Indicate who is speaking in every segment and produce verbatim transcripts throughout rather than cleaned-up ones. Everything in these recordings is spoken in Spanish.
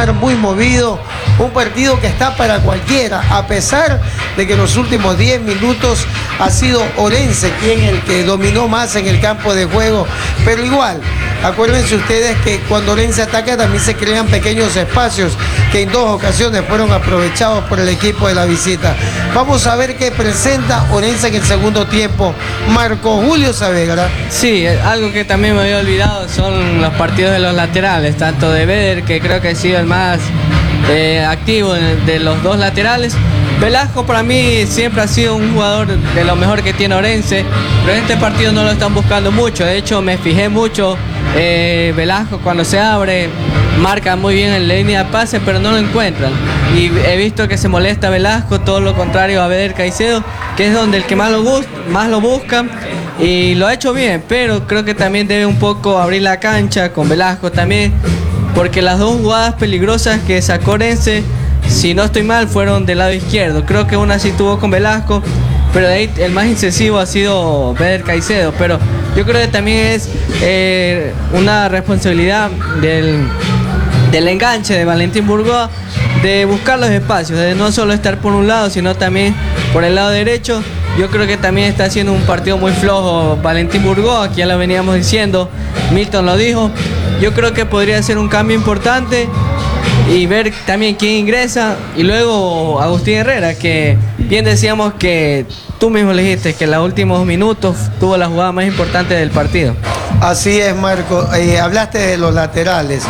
Speaker 1: mar muy movido, un partido que está para cualquiera, a pesar de que en los últimos diez minutos ha sido Orense quien el que dominó más en el campo de juego, pero igual, acuérdense ustedes que cuando Orense ataca también se crean pequeños espacios que en dos ocasiones fueron aprovechados por el equipo de la visita. Vamos a ver qué presenta Orense en el segundo tiempo. Marco Julio Saavedra.
Speaker 2: Sí, algo que también me había olvidado son los partidos de los laterales, tanto de Beder, que creo que ha sido el más eh, activo de los dos laterales. Velasco para mí siempre ha sido un jugador de lo mejor que tiene Orense, pero en este partido no lo están buscando mucho. De hecho, me fijé mucho, eh, Velasco cuando se abre, marca muy bien en la línea de pase, pero no lo encuentran. Y he visto que se molesta Velasco, todo lo contrario a Beder Caicedo, que es donde el que más lo, bus más lo busca, y lo ha hecho bien, pero creo que también debe un poco abrir la cancha con Velasco también, porque las dos jugadas peligrosas que sacó Orense, si no estoy mal, fueron del lado izquierdo. Creo que una sí tuvo con Velasco, pero de ahí el más incisivo ha sido Beder Caicedo. Pero yo creo que también es eh, una responsabilidad del, del enganche de Valentín Burgoa, de buscar los espacios, de no solo estar por un lado, sino también por el lado derecho. Yo creo que también está haciendo un partido muy flojo Valentín Burgoa, que ya lo veníamos diciendo, Milton lo dijo. Yo creo que podría ser un cambio importante y ver también quién ingresa, y luego Agustín Herrera, que bien decíamos que tú mismo le dijiste que en los últimos minutos tuvo la jugada más importante del partido.
Speaker 1: Así es, Marco. Eh, hablaste de los laterales.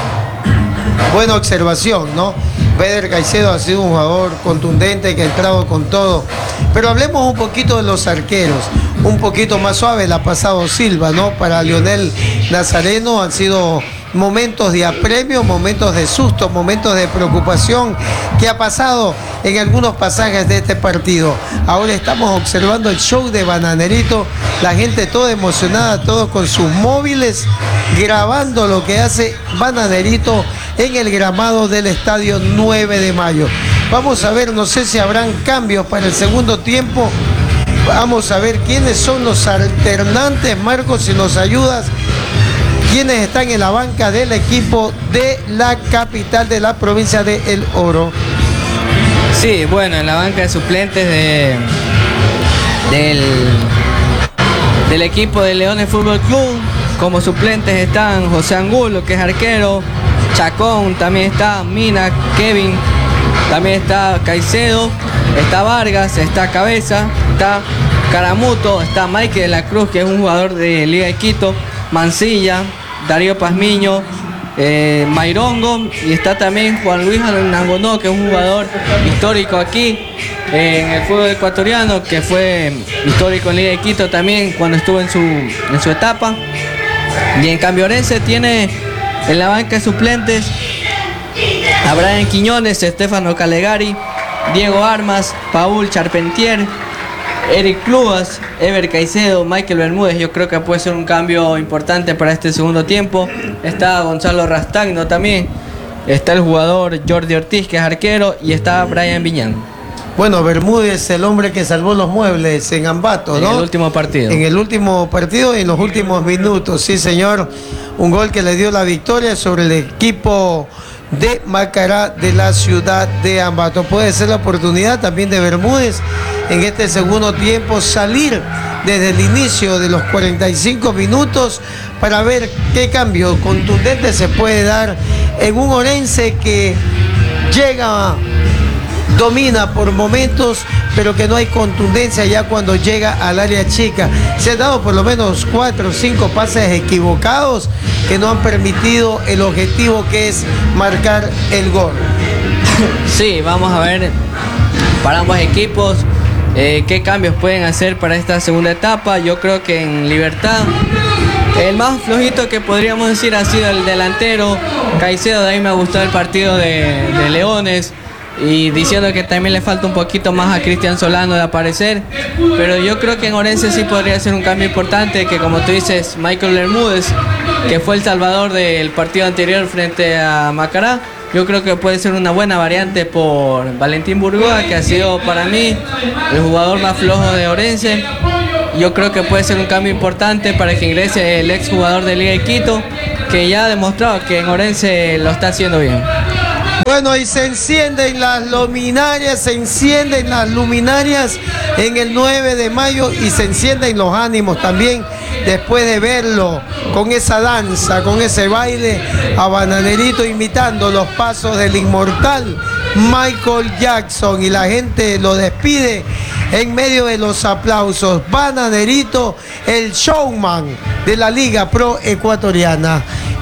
Speaker 1: Buena observación, ¿no? Beder Caicedo ha sido un jugador contundente que ha entrado con todo. Pero hablemos un poquito de los arqueros. Un poquito más suave la ha pasado Silva, ¿no? Para Lionel Nazareno han sido momentos de apremio, momentos de susto, momentos de preocupación que ha pasado en algunos pasajes de este partido. Ahora estamos observando el show de Bananerito, la gente toda emocionada, todos con sus móviles, grabando lo que hace Bananerito en el gramado del estadio nueve de mayo. Vamos a ver, no sé si habrán cambios para el segundo tiempo. Vamos a ver quiénes son los alternantes. Marcos, si nos ayudas, quiénes están en la banca del equipo de la capital de la provincia de El Oro.
Speaker 2: Sí, bueno, en la banca de suplentes de, del, del equipo de Leones Fútbol Club, como suplentes están José Angulo, que es arquero, Chacón, también está Mina, Kevin, también está Caicedo, está Vargas, está Cabeza, está Caramuto, está Mike de la Cruz, que es un jugador de Liga de Quito, Mancilla, Darío Pazmiño, eh, Mairongo, y está también Juan Luis Nangonó, que es un jugador histórico aquí eh, en el fútbol ecuatoriano, que fue histórico en Liga de Quito también cuando estuvo en su, en su etapa. Y en cambio Orense tiene en la banca de suplentes a Brian Quiñones, Estefano Calegari, Diego Armas, Paul Charpentier, Eric Clubas, Ever Caicedo, Michael Bermúdez. Yo creo que puede ser un cambio importante para este segundo tiempo. Está Gonzalo Rastagno también, está el jugador Jordi Ortiz, que es arquero, y está Brian Viñán.
Speaker 1: Bueno, Bermúdez, el hombre que salvó los muebles en Ambato, ¿no?
Speaker 2: En el último partido.
Speaker 1: En el último partido, en los últimos minutos, sí señor. Un gol que le dio la victoria sobre el equipo de Macará de la ciudad de Ambato. Puede ser la oportunidad también de Bermúdez en este segundo tiempo salir desde el inicio de los cuarenta y cinco minutos para ver qué cambio contundente se puede dar en un Orense que llega, domina por momentos, pero que no hay contundencia ya cuando llega al área chica. Se han dado por lo menos cuatro o cinco pases equivocados que no han permitido el objetivo, que es marcar el gol.
Speaker 2: Sí, vamos a ver para ambos equipos eh, qué cambios pueden hacer para esta segunda etapa. Yo creo que en Libertad el más flojito que podríamos decir ha sido el delantero Caicedo. De ahí me gustó el partido de, de Leones, y diciendo que también le falta un poquito más a Cristian Solano de aparecer, pero yo creo que en Orense sí podría ser un cambio importante, que como tú dices, Michael Bermúdez, que fue el salvador del partido anterior frente a Macará, yo creo que puede ser una buena variante por Valentín Burgoa, que ha sido para mí el jugador más flojo de Orense. Yo creo que puede ser un cambio importante para que ingrese el ex jugador de Liga de Quito, que ya ha demostrado que en Orense lo está haciendo bien.
Speaker 1: Bueno, y se encienden las luminarias, se encienden las luminarias en el nueve de mayo y se encienden los ánimos también después de verlo con esa danza, con ese baile a Bananerito imitando los pasos del inmortal Michael Jackson, y la gente lo despide en medio de los aplausos. Bananerito, el showman de la Liga Pro Ecuatoriana.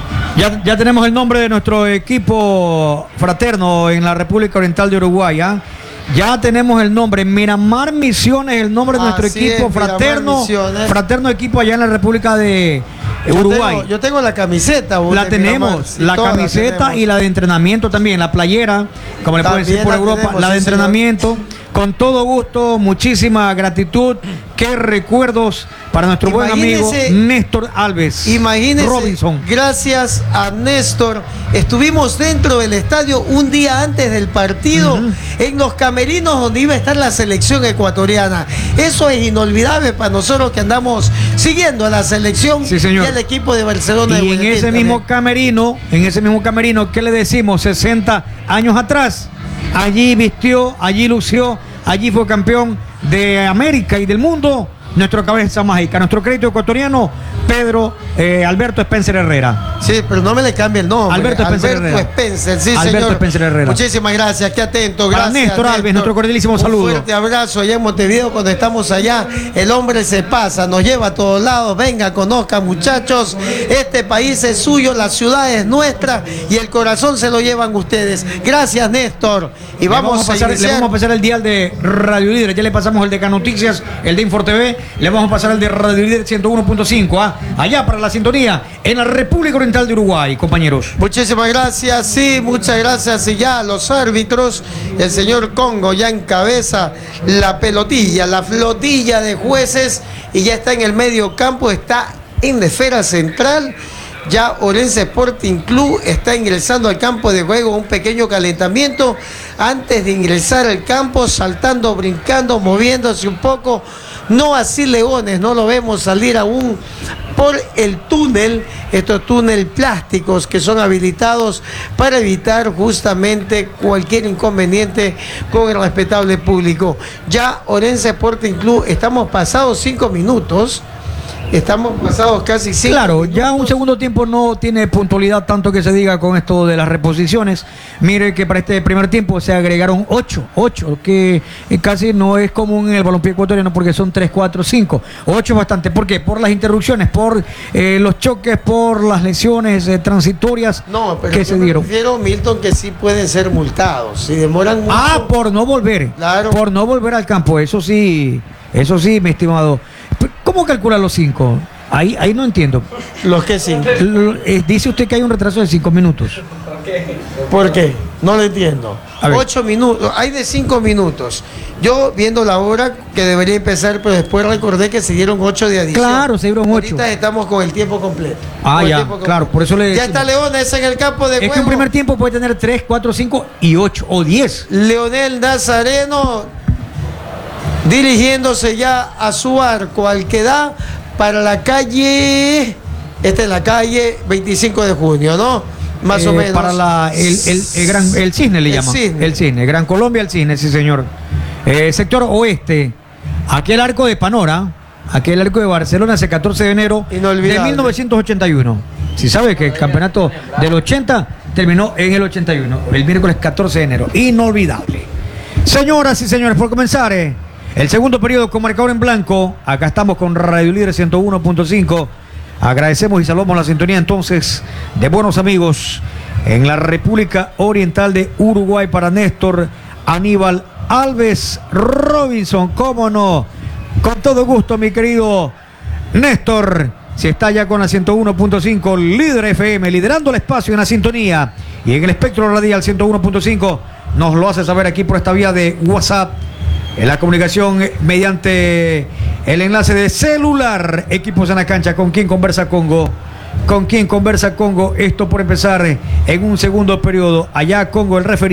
Speaker 3: Ya, ya tenemos el nombre de nuestro equipo fraterno en la República Oriental de Uruguay, ¿eh? Ya tenemos el nombre, Miramar Misiones, el nombre de nuestro
Speaker 1: Así
Speaker 3: equipo
Speaker 1: es,
Speaker 3: fraterno, fraterno equipo allá en la República de Uruguay.
Speaker 1: Yo tengo, yo tengo la camiseta.
Speaker 3: La tenemos, la camiseta tenemos. Y la de entrenamiento también, la playera, como le puedo decir por Europa, tenemos, la de sí, entrenamiento. Señor. Con todo gusto, muchísima gratitud. Qué recuerdos para nuestro imagínese, buen amigo Néstor Alves.
Speaker 1: Imagínese,
Speaker 3: Robinson.
Speaker 1: Gracias a Néstor, estuvimos dentro del estadio un día antes del partido, uh-huh. en los camerinos donde iba a estar la selección ecuatoriana. Eso es inolvidable para nosotros que andamos siguiendo a la selección, sí, y al equipo de Barcelona.
Speaker 3: Y de en ese mismo camerino, en ese mismo camerino, ¿qué le decimos? sesenta años atrás. Allí vistió, allí lució, allí fue campeón de América y del mundo nuestro cabeza mágica, nuestro crédito ecuatoriano, Pedro eh, Alberto Spencer Herrera.
Speaker 1: Sí, pero no me le cambie el nombre.
Speaker 3: Alberto Spencer
Speaker 1: Alberto
Speaker 3: Herrera.
Speaker 1: Spencer, sí,
Speaker 3: Alberto
Speaker 1: señor.
Speaker 3: Spencer Herrera.
Speaker 1: Muchísimas gracias, qué atento. Gracias,
Speaker 3: Para Néstor Alves,
Speaker 1: Néstor.
Speaker 3: nuestro cordialísimo saludo.
Speaker 1: Un fuerte abrazo allá en Montevideo cuando estamos allá. El hombre se pasa, nos lleva a todos lados. Venga, conozca, muchachos. Este país es suyo, la ciudad es nuestra y el corazón se lo llevan ustedes. Gracias, Néstor. Y vamos,
Speaker 3: vamos a, pasar,
Speaker 1: a
Speaker 3: le vamos a pasar el dial de Radio Líder. Ya le pasamos el de Canoticias, el de Infor T V. Le vamos a pasar el de Radio Líder ciento uno punto cinco. ¿ah? Allá para la sintonía en la República Oriental de Uruguay, compañeros.
Speaker 1: Muchísimas gracias, sí, muchas gracias. Y ya los árbitros, el señor Congo ya encabeza la pelotilla, la flotilla de jueces y ya está en el medio campo, está en la esfera central. Ya Orense Sporting Club está ingresando al campo de juego, un pequeño calentamiento antes de ingresar al campo, saltando, brincando, moviéndose un poco. No así Leones, no lo vemos salir aún por el túnel, estos túneles plásticos que son habilitados para evitar justamente cualquier inconveniente con el respetable público. Ya Orense Sporting Club, estamos pasados cinco minutos. Estamos pasados casi cinco
Speaker 3: Claro,
Speaker 1: minutos.
Speaker 3: Ya un segundo tiempo no tiene puntualidad tanto que se diga con esto de las reposiciones. Mire que para este primer tiempo se agregaron ocho, ocho, que casi no es común en el balompié ecuatoriano porque son tres, cuatro, cinco. Ocho bastante. ¿Por qué? Por las interrupciones, por eh, los choques, por las lesiones eh, transitorias
Speaker 1: no, pero
Speaker 3: que se dieron.
Speaker 1: Prefiero, Milton, que sí pueden ser multados. Si demoran mucho.
Speaker 3: Ah, por no volver.
Speaker 1: Claro.
Speaker 3: Por no volver al campo. Eso sí, eso sí, mi estimado. ¿Cómo calcula los cinco? Ahí, ahí no entiendo.
Speaker 1: ¿Los que cinco?
Speaker 3: Dice usted que hay un retraso de cinco minutos.
Speaker 1: ¿Por qué? No lo entiendo. Ocho minutos, hay de cinco minutos. Yo viendo la hora que debería empezar, pero después recordé que se dieron ocho de adición.
Speaker 3: Claro, se dieron ocho.
Speaker 1: Ahorita estamos con el tiempo completo.
Speaker 3: Ah, ya, claro, por eso le
Speaker 1: Ya está Leones en el campo de juego.
Speaker 3: Es que un primer tiempo puede tener tres, cuatro, cinco y ocho o diez.
Speaker 1: Leonel Nazareno dirigiéndose ya a su arco, al que da para la calle, esta es la calle veinticinco de junio, ¿no? Más eh, o menos.
Speaker 3: Para la, el, el, el, gran, el Cisne le llaman. El Cisne, Gran Colombia, el Cisne, sí señor. Eh, sector oeste, aquel arco de Panora, aquel arco de Barcelona, ese catorce de enero de mil novecientos ochenta y uno. Si sabe que el campeonato del ochenta terminó en el ochenta y uno, el miércoles catorce de enero. Inolvidable. Señoras y señores, por comenzar, eh, el segundo periodo con marcador en blanco. Acá estamos con Radio Líder ciento uno punto cinco. Agradecemos y saludamos la sintonía entonces de buenos amigos en la República Oriental de Uruguay para Néstor Aníbal Alves Robinson. Cómo no, con todo gusto, mi querido Néstor. Si está ya con la ciento uno punto cinco, Líder F M, liderando el espacio en la sintonía y en el espectro radial ciento uno punto cinco, nos lo hace saber aquí por esta vía de WhatsApp. En la comunicación mediante el enlace de celular, equipos en la cancha. ¿Con quién conversa Congo? ¿Con quién conversa Congo? Esto por empezar en un segundo periodo. Allá Congo, el referí,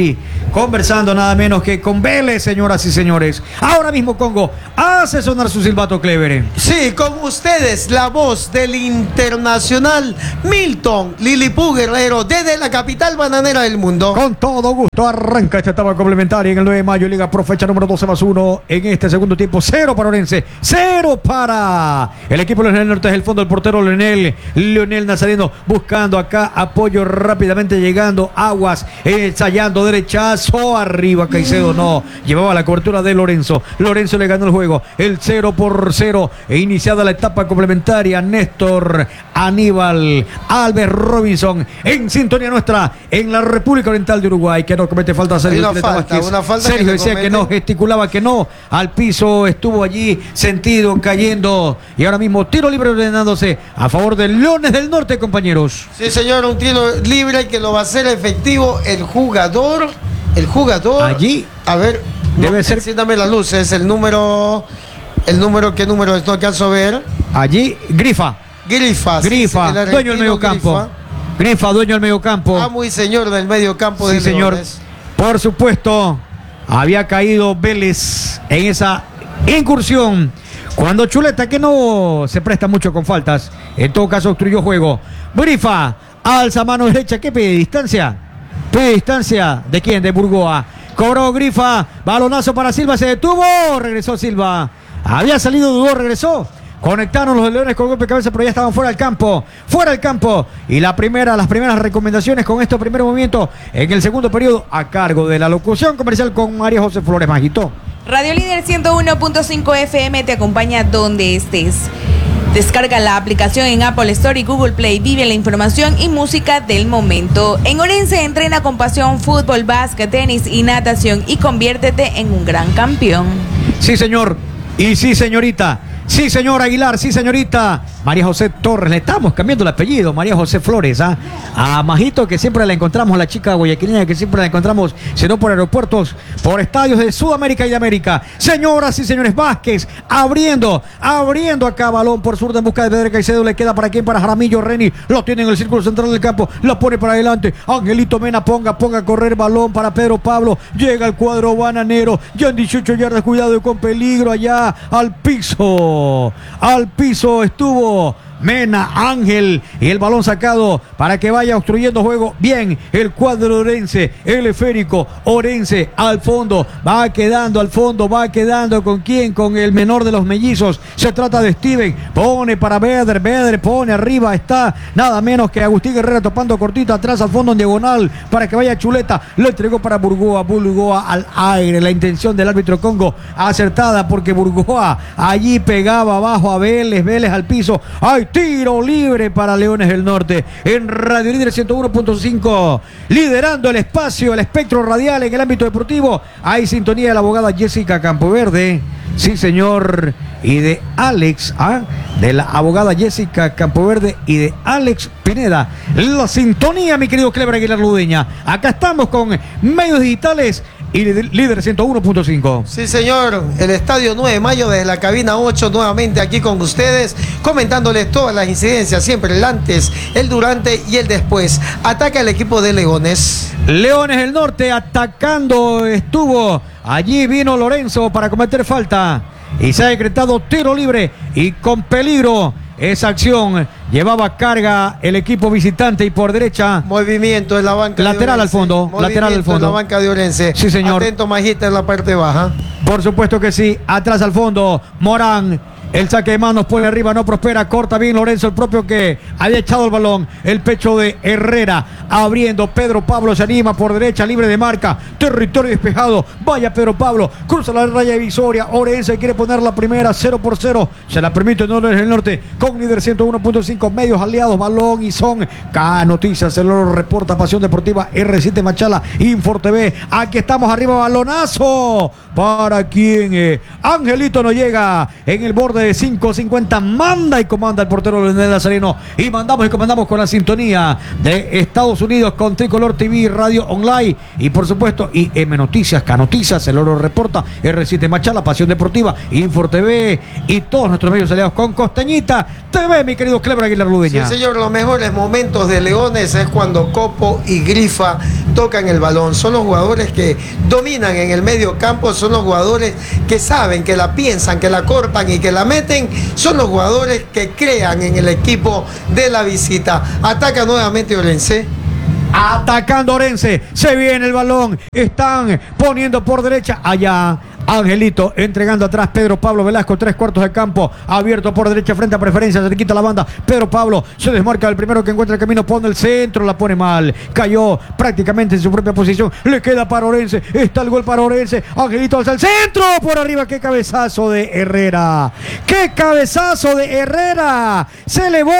Speaker 3: conversando nada menos que con Vélez, señoras y señores. Ahora mismo Congo hace sonar su silbato clévere.
Speaker 1: Sí, con ustedes la voz del internacional Milton Lilipú Guerrero desde la capital bananera del mundo.
Speaker 3: Con todo gusto arranca esta etapa complementaria en el nueve de mayo, Liga Pro, fecha número doce más uno. En este segundo tiempo, cero para Orense, cero para el equipo Leonel Norte. Es el fondo del portero Leonel, Leonel Nazareno buscando acá apoyo rápidamente, llegando Aguas, ensayando derechazo arriba. Caicedo no, llevaba la cobertura de Lorenzo. Lorenzo le ganó el juego, el cero por cero. E iniciada la etapa complementaria, Néstor, Aníbal, Albert Robinson en sintonía nuestra en la República Oriental de Uruguay, que no comete falta Sergio.
Speaker 1: Una falta, una falta
Speaker 3: Sergio
Speaker 1: que
Speaker 3: decía
Speaker 1: comete.
Speaker 3: que no, gesticulaba que no, al piso, estuvo allí sentido, cayendo, y ahora mismo tiro libre ordenándose a favor de Leones del Norte, compañeros.
Speaker 1: Sí, señor, un tiro libre que lo va a hacer efectivo el jugador, el jugador.
Speaker 3: Allí.
Speaker 1: A ver,
Speaker 3: Debe
Speaker 1: no,
Speaker 3: ser.
Speaker 1: enciéndame las luces, el número, el número, ¿qué número es? No alcanzo a ver.
Speaker 3: Allí, Grifa.
Speaker 1: Grifa.
Speaker 3: Grifa,
Speaker 1: sí, el
Speaker 3: dueño del medio campo.
Speaker 1: Grifa.
Speaker 3: Grifa, dueño del medio campo.
Speaker 1: Amo y señor del medio campo
Speaker 3: Sí,
Speaker 1: de
Speaker 3: señor.
Speaker 1: Leones.
Speaker 3: Por supuesto, había caído Vélez en esa incursión. Cuando Chuleta, que no se presta mucho con faltas, en todo caso obstruyó juego. Grifa, alza mano derecha, ¿qué pide? ¿Distancia? ¿Pide distancia? ¿De quién? De Burgoa. Cobró Grifa, balonazo para Silva, se detuvo, regresó Silva. Había salido, dudó, regresó. Conectaron los Leones con golpe de cabeza, pero ya estaban fuera del campo. Fuera del campo. Y la primera, las primeras recomendaciones con este primer movimiento en el segundo periodo a cargo de la locución comercial con María José Flores Majito.
Speaker 4: Radio Líder ciento uno punto cinco F M te acompaña donde estés. Descarga la aplicación en Apple Store y Google Play. Vive la información y música del momento. En Orense entrena con pasión fútbol, básquet, tenis y natación y conviértete en un gran campeón.
Speaker 3: Sí, señor. Y sí, señorita. Sí, señor Aguilar, sí, señorita María José Torres, le estamos cambiando el apellido, María José Flores, ¿ah? A Majito, que siempre la encontramos, la chica guayaquileña, que siempre la encontramos, sino por aeropuertos, por estadios de Sudamérica y de América. Señoras y señores, Vázquez, abriendo, abriendo acá, balón por zurda en busca de Pedro Caicedo, le queda para quién, para Jaramillo Reni, lo tiene en el círculo central del campo, lo pone para adelante, Angelito Mena, ponga, ponga a correr, balón para Pedro Pablo, llega al cuadro bananero, ya en dieciocho yardas, cuidado y con peligro allá, al piso. Al piso estuvo Mena, Ángel, y el balón sacado para que vaya obstruyendo juego. Bien, el cuadro Orense, el esférico Orense al fondo, va quedando al fondo, va quedando con quién, con el menor de los mellizos. Se trata de Steven, pone para Beder, Beder pone arriba, está nada menos que Agustín Herrera topando cortito atrás al fondo en diagonal para que vaya Chuleta. Lo entregó para Burgoa, Burgoa al aire. La intención del árbitro Congo acertada porque Burgoa allí pegaba abajo a Vélez, Vélez al piso. ¡Ay! Tiro libre para Leones del Norte en Radio Líder ciento uno punto cinco, liderando el espacio, el espectro radial en el ámbito deportivo. Hay sintonía de la abogada Jessica Campoverde, sí señor, y de Alex, ¿ah? de la abogada Jessica Campoverde y de Alex Pineda. La sintonía, mi querido Cleber Aguilar Ludeña. Acá estamos con medios digitales y Líder ciento uno punto cinco.
Speaker 1: Sí, señor, el estadio nueve de mayo desde la cabina ocho, nuevamente aquí con ustedes, comentándoles todas las incidencias, siempre el antes, el durante y el después. Ataca el equipo de Leones.
Speaker 3: Leones del Norte atacando estuvo. Allí vino Lorenzo para cometer falta y se ha decretado tiro libre y con peligro. Esa acción llevaba carga el equipo visitante y por derecha.
Speaker 1: Movimiento en la banca.
Speaker 3: Lateral al fondo.
Speaker 1: Movimiento
Speaker 3: Lateral al fondo.
Speaker 1: en la banca de Orense.
Speaker 3: Sí, señor.
Speaker 1: Atento, Majita, en la parte baja.
Speaker 3: Por supuesto que sí. Atrás al fondo. Morán. El saque de manos pone arriba, no prospera, corta bien Lorenzo, el propio que había echado el balón, el pecho de Herrera, abriendo, Pedro Pablo se anima por derecha, libre de marca, territorio despejado, vaya Pedro Pablo, cruza la raya divisoria, Orense quiere poner la primera, cero por cero, se la permite Leones del Norte, con Líder ciento uno punto cinco, medios aliados, balón y son, K Noticias, se lo reporta Pasión Deportiva, R siete Machala, Infor T V, aquí estamos arriba, balonazo, para quien, eh, Angelito no llega, en el borde de cinco cincuenta. Manda y comanda el portero Leonel Nazareno. Y mandamos y comandamos con la sintonía de Estados Unidos con Tricolor T V, Radio Online. Y por supuesto, I M Noticias, K Noticias, El Oro Reporta, R siete Machala, Pasión Deportiva, Infor T V y todos nuestros medios aliados con Costeñita T V, mi querido Cleber Aguilar Ludeña.
Speaker 1: Sí, señor, los mejores momentos de Leones es cuando Copo y Grifa tocan el balón. Son los jugadores que dominan en el medio campo, son los jugadores que saben, que la piensan, que la cortan y que la meten. Son los jugadores que crean en el equipo de la visita. Ataca nuevamente Orense.
Speaker 3: Atacando Orense, se viene el balón, están poniendo por derecha, allá Angelito entregando atrás, Pedro Pablo Velasco, tres cuartos de campo, abierto por derecha frente a preferencia, se le quita la banda, Pedro Pablo se desmarca del primero que encuentra el camino, pone el centro, la pone mal, cayó prácticamente en su propia posición, le queda para Orense, está el gol para Orense, Angelito alza el centro, por arriba, qué cabezazo de Herrera, qué cabezazo de Herrera, se elevó,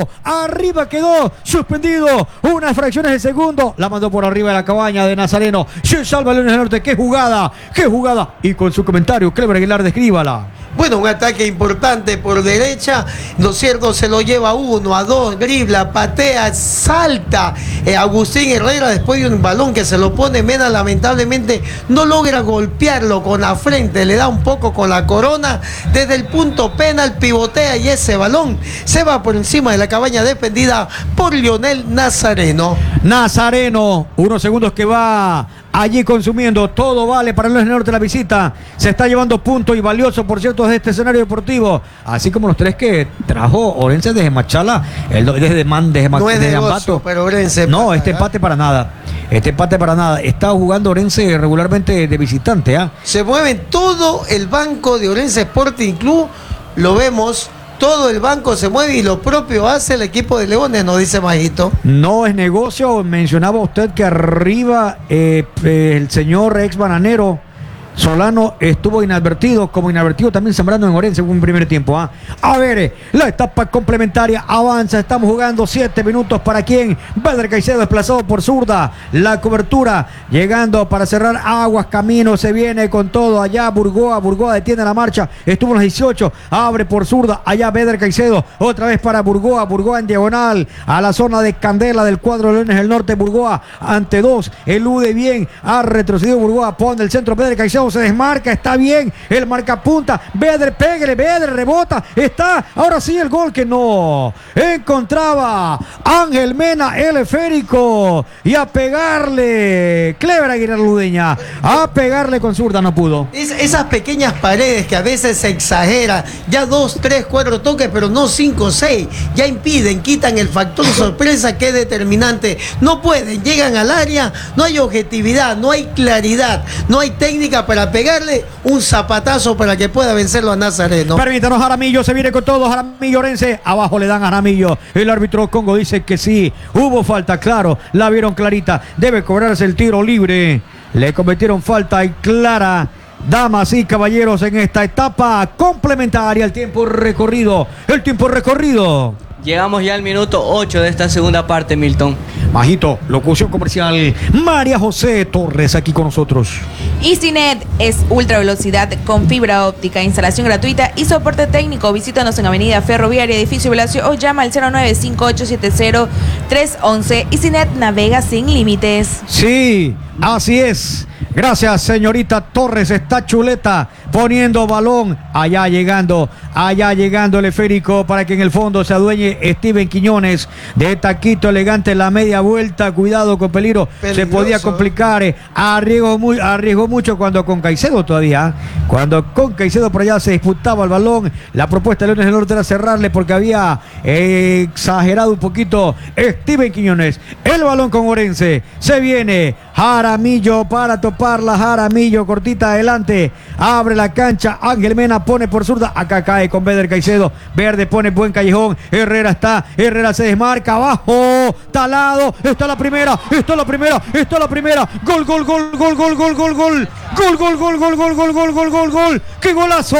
Speaker 3: arriba quedó suspendido, unas fracciones de segundo, la mandó por arriba de la cabaña de Nazareno, se salva Leones del Norte, qué jugada, qué jugada, y con su comentario, Cleber Aguilar, descríbala.
Speaker 1: Bueno, un ataque importante por derecha, ¿no es cierto? Se lo lleva a uno, a dos, dribla, patea, salta. Eh, Agustín Herrera después de un balón que se lo pone Mena, lamentablemente no logra golpearlo con la frente, le da un poco con la corona. Desde el punto penal pivotea y ese balón se va por encima de la cabaña defendida por Leonel Nazareno.
Speaker 3: Nazareno, unos segundos que va allí consumiendo, todo vale para el Leones del Norte la visita, se está llevando punto y valioso, por cierto, de este escenario deportivo, así como los tres que trajo Orense desde Machala, el, desde Man, desde,
Speaker 1: no es
Speaker 3: desde
Speaker 1: negocio,
Speaker 3: Ambato,
Speaker 1: pero Orense
Speaker 3: no,
Speaker 1: para,
Speaker 3: este
Speaker 1: ¿eh?
Speaker 3: empate para nada, este empate para nada, está jugando Orense regularmente de visitante, ¿ah? ¿eh?
Speaker 1: Se mueve todo el banco de Orense Sporting Club, lo vemos. Todo el banco se mueve y lo propio hace el equipo de Leones, nos dice Majito.
Speaker 3: No es negocio, mencionaba usted que arriba eh, eh, el señor ex bananero Solano estuvo inadvertido, como inadvertido también Zambrano en Orense en un primer tiempo. ¿eh? A ver, la etapa complementaria avanza, estamos jugando siete minutos para quien, Beder Caicedo desplazado por zurda, la cobertura llegando para cerrar aguas, camino, se viene con todo, allá Burgoa, Burgoa detiene la marcha, estuvo en los dieciocho, abre por zurda, allá Beder Caicedo, otra vez para Burgoa, Burgoa en diagonal, a la zona de Candela del cuadro de Leones del Norte, Burgoa ante dos, elude bien, ha retrocedido Burgoa, pone el centro, Beder Caicedo se desmarca, está bien, el marcapunta, Beder, pégale, Beder, rebota, está, ahora sí el gol que no encontraba Ángel Mena, el esférico, y a pegarle, Cleber Aguilar Ludeña, a pegarle con zurda no pudo.
Speaker 1: Es, esas pequeñas paredes que a veces se exagera, ya dos, tres, cuatro toques, pero no cinco, seis, ya impiden, quitan el factor sorpresa que es determinante, no pueden, llegan al área, no hay objetividad, no hay claridad, no hay técnica para pegarle un zapatazo para que pueda vencerlo a Nazareno.
Speaker 3: Permítanos, Jaramillo, se viene con todo, Jaramillo Orense, abajo le dan a Jaramillo, el árbitro Congo dice que sí, hubo falta, claro, la vieron clarita, debe cobrarse el tiro libre, le cometieron falta y clara. Damas y caballeros, en esta etapa complementaria, el tiempo recorrido, el tiempo recorrido.
Speaker 2: Llegamos ya al minuto ocho de esta segunda parte, Milton.
Speaker 3: Majito, locución comercial, María José Torres aquí con nosotros.
Speaker 4: EasyNet es ultra velocidad con fibra óptica, instalación gratuita y soporte técnico. Visítanos en Avenida Ferroviaria, Edificio Velasco o llama al cero nueve cinco ocho siete cero tres uno uno. EasyNet navega sin límites.
Speaker 3: Sí, así es. Gracias, señorita Torres. Está chuleta poniendo balón. Allá llegando, allá llegando el esférico para que en el fondo se adueñe Steven Quiñones. De taquito elegante la media vuelta. Cuidado con peligro. Peligroso. Se podía complicar. Eh. Arriesgó, muy, arriesgó mucho cuando con Caicedo todavía. Cuando con Caicedo por allá se disputaba el balón. La propuesta de Leones del Norte era cerrarle porque había eh, exagerado un poquito Steven Quiñones. El balón con Orense. Se viene Jaramillo para toparla. Jaramillo cortita adelante. Abre la cancha. Ángel Mena pone por zurda. Acá cae con Beder Caicedo. Verde pone buen callejón. Herrera está. Herrera se desmarca. Abajo. Talado. Está la primera. Está la primera. Está la primera. Gol, gol, gol, gol, gol, gol, gol, gol. Gol, gol, gol, gol, gol, gol, gol, gol, gol, gol. ¡Qué golazo!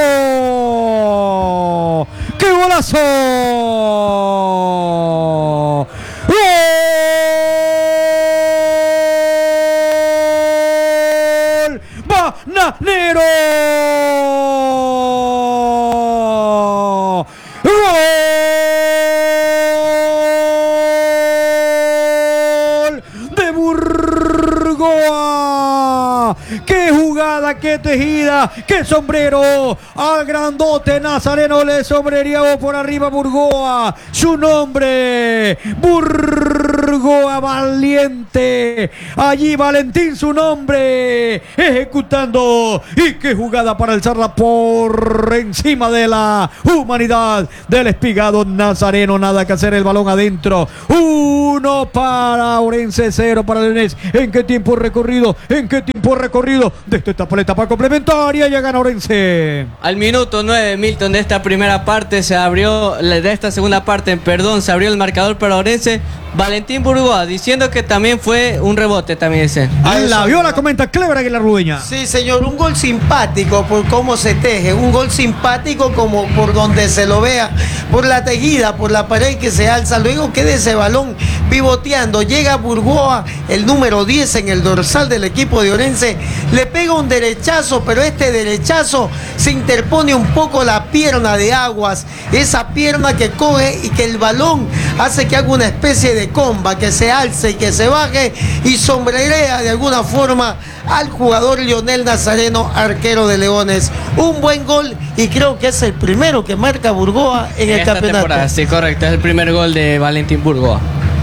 Speaker 3: ¡Qué golazo! ¡Gol! ¡Bananero! Burgoa. ¡Qué jugada, qué tejida, qué sombrero! Al grandote Nazareno le sombrereaba por arriba Burgoa. Su nombre, Burgoa Valiente. Allí Valentín su nombre, ejecutando. Y qué jugada para alzarla por encima de la humanidad del espigado Nazareno. Nada que hacer, el balón adentro. Uno para Orense, cero para Leones. ¿En qué tiempo recorrido? ¿En qué tiempo recorrido? Desde esta paleta para complementaria ya gana Orense.
Speaker 2: Al minuto nueve, Milton, de esta primera parte se abrió, de esta segunda parte, perdón, se abrió el marcador para Orense. Valentín Burgoa, diciendo que también fue un rebote, también dice.
Speaker 3: Ahí la vio, la comenta Clever Aguilar Ludeña.
Speaker 1: Sí, señor, un gol simpático por cómo se teje, un gol simpático como por donde se lo vea, por la tejida, por la pared que se alza, luego queda ese balón pivoteando, llega Burgoa, el número diez en el dorsal del equipo de Orense, le pega un derechazo, pero este derechazo se interpone un poco la pierna de Aguas, esa pierna que coge y que el balón hace que haga una especie de comba, que se alce y que se baje y sombrerea de alguna forma al jugador Leonel Nazareno, arquero de Leones. Un buen gol y creo que es el primero que marca Burgoa en el
Speaker 2: Esta
Speaker 1: campeonato.
Speaker 2: Temporada, sí, correcto, es el primer gol de Valentín Burgoa.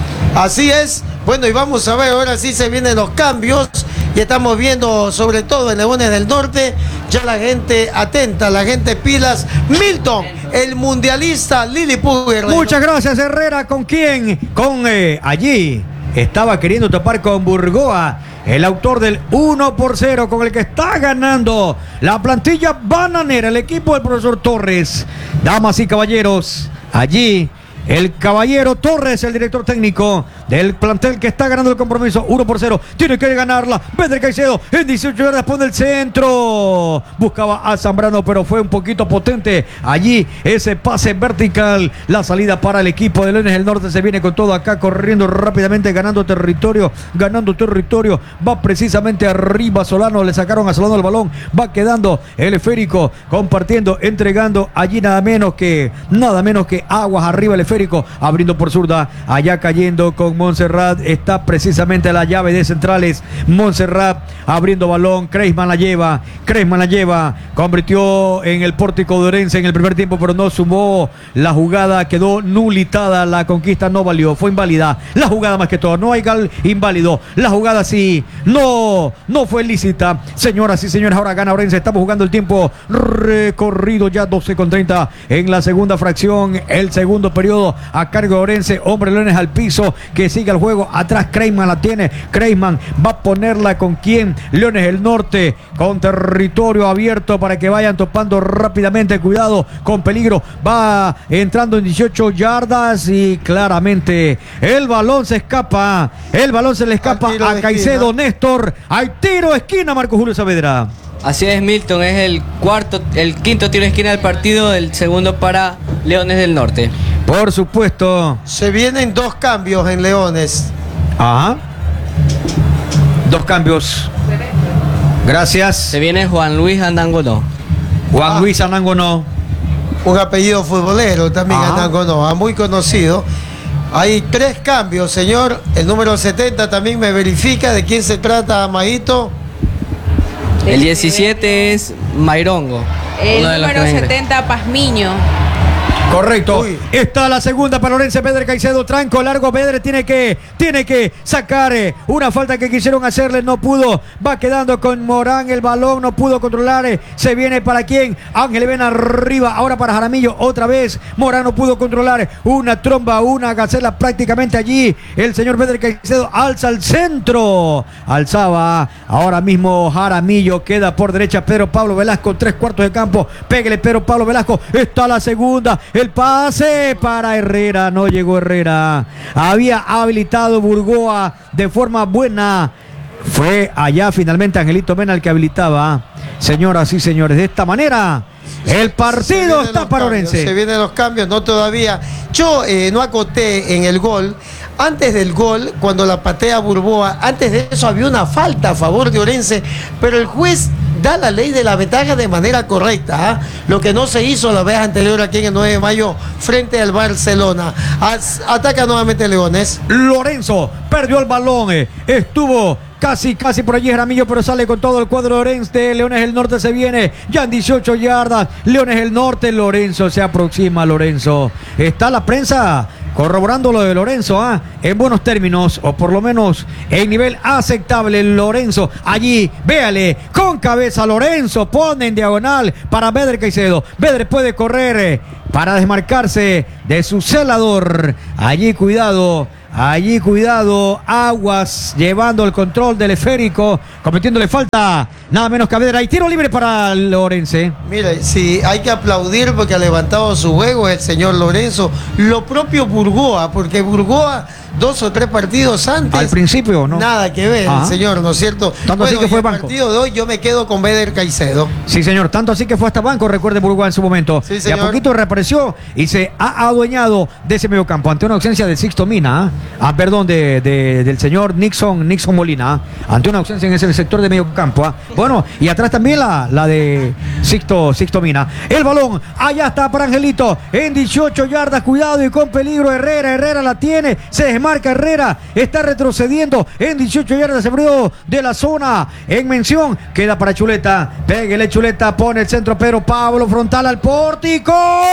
Speaker 1: Así es. Bueno, y vamos a ver, ahora sí se vienen los cambios y estamos viendo sobre todo en Leones del Norte, ya la gente atenta, la gente pilas. Milton, el mundialista Lilliput Guerrero.
Speaker 3: Muchas gracias, Herrera. ¿Con quién? Con eh, allí. Estaba queriendo topar con Burgoa, el autor del uno por cero, con el que está ganando la plantilla bananera, el equipo del profesor Torres. Damas y caballeros, allí el caballero Torres, el director técnico del plantel que está ganando el compromiso uno por cero. Tiene que ganarla. Beder Caicedo en dieciocho yardas pone el centro. Buscaba a Zambrano, pero fue un poquito potente. Allí ese pase vertical. La salida para el equipo de Leones del Norte. Se viene con todo acá, corriendo rápidamente, ganando territorio. Ganando territorio. Va precisamente arriba Solano. Le sacaron a Solano el balón. Va quedando el esférico. Compartiendo, entregando. Allí nada menos que, nada menos que Aguas arriba el esférico. Abriendo por zurda. Allá cayendo con Montserrat, está precisamente la llave de centrales. Montserrat abriendo balón, Kreisman la lleva, Kreisman la lleva, convirtió en el pórtico de Orense en el primer tiempo, pero no sumó la jugada, quedó nulitada, la conquista no valió, fue inválida, la jugada más que todo, no hay gal inválido, la jugada sí, no, no fue lícita. Señoras y señores, ahora gana Orense, estamos jugando el tiempo recorrido ya doce con treinta en la segunda fracción, el segundo periodo a cargo de Orense, hombre Leones al piso, que sigue el juego, atrás Kreisman la tiene, Kreisman va a ponerla con quién, Leones del Norte, con territorio abierto para que vayan topando rápidamente, cuidado, con peligro, va entrando en dieciocho yardas y claramente el balón se escapa, el balón se le escapa a Caicedo, Néstor, hay tiro de esquina, Marco Julio Saavedra.
Speaker 2: Así es, Milton, es el cuarto, el quinto tiro de esquina del partido, el segundo para Leones del Norte.
Speaker 3: Por supuesto.
Speaker 1: Se vienen dos cambios en Leones.
Speaker 3: Ajá. Dos cambios. Gracias.
Speaker 2: Se viene Juan Luis Andangonó.
Speaker 3: Juan
Speaker 1: Ah.
Speaker 3: Luis Andangonó.
Speaker 1: Un apellido futbolero también, Andangonó, muy conocido. Hay tres cambios, señor. El número setenta también me verifica de quién se trata, Maíto.
Speaker 2: El diecisiete es Mairongo.
Speaker 4: El
Speaker 2: uno de los
Speaker 4: número
Speaker 2: que viene.
Speaker 4: setenta, Pazmiño.
Speaker 3: Correcto.
Speaker 1: Uy.
Speaker 3: Está la segunda para Orense. Beder Caicedo, tranco largo. Beder tiene que, tiene que sacar eh, una falta que quisieron hacerle. No pudo. Va quedando con Morán el balón. No pudo controlar. eh. Se viene para quién. Ángel ven arriba. Ahora para Jaramillo. Otra vez. Morán no pudo controlar. Una tromba, una gacela prácticamente allí. El señor Beder Caicedo alza al centro. Alzaba. Ahora mismo Jaramillo. Queda por derecha Pedro Pablo Velasco. Tres cuartos de campo. Pégale Pedro Pablo Velasco. Está la segunda. El pase para Herrera, no llegó Herrera. Había habilitado Burgoa de forma buena. Fue allá finalmente Angelito Mena el que habilitaba. Señoras y señores, de esta manera el partido está para Orense.
Speaker 1: Se vienen los cambios, no todavía. Yo eh, no acoté en el gol. Antes del gol, cuando la patea Burgoa, antes de eso había una falta a favor de Orense, pero el juez da la ley de la ventaja de manera correcta, ¿eh? Lo que no se hizo la vez anterior aquí en el nueve de mayo frente al Barcelona. As, ataca nuevamente Leones.
Speaker 3: Lorenzo perdió el balón, eh, estuvo Casi, casi por allí Jaramillo, pero sale con todo el cuadro de Orense. De Leones del Norte se viene. Ya en dieciocho yardas. Leones del Norte. Lorenzo se aproxima. Lorenzo. Está la prensa corroborando lo de Lorenzo, ¿ah? En buenos términos, o por lo menos en nivel aceptable. Lorenzo, allí, véale, con cabeza Lorenzo, pone en diagonal para Beder Caicedo. Beder puede correr eh, para desmarcarse de su celador. Allí, cuidado. Allí cuidado, Aguas llevando el control del esférico, cometiéndole falta, nada menos que a Beder. Hay tiro libre para Lorense.
Speaker 1: Mire, sí, hay que aplaudir porque ha levantado su juego el señor Lorenzo. Lo propio Burgoa, porque Burgoa dos o tres partidos antes.
Speaker 3: Al principio, ¿no?
Speaker 1: Nada que ver,
Speaker 3: Ajá.
Speaker 1: señor, ¿no es cierto?
Speaker 3: Tanto
Speaker 1: bueno,
Speaker 3: así que fue
Speaker 1: el
Speaker 3: banco.
Speaker 1: partido de hoy yo me quedo con Beder Caicedo.
Speaker 3: Sí, señor, tanto así que fue hasta banco, recuerde Burgoa en su momento.
Speaker 1: Sí,
Speaker 3: y a poquito reapareció y se ha adueñado de ese medio campo ante una ausencia de Sixto Mina, ah, perdón, de, de, del señor Nixon, Nixon Molina, ante una ausencia en ese sector de medio campo. Ah. Bueno, y atrás también la, la de Sixto, Sixto Mina. El balón, allá está para Angelito, en dieciocho yardas, cuidado y con peligro. Herrera, Herrera la tiene, se desmarca Herrera. Está retrocediendo en dieciocho yardas, se abrió de la zona en mención, queda para Chuleta, péguele Chuleta, pone el centro Pedro Pablo, frontal al pórtico,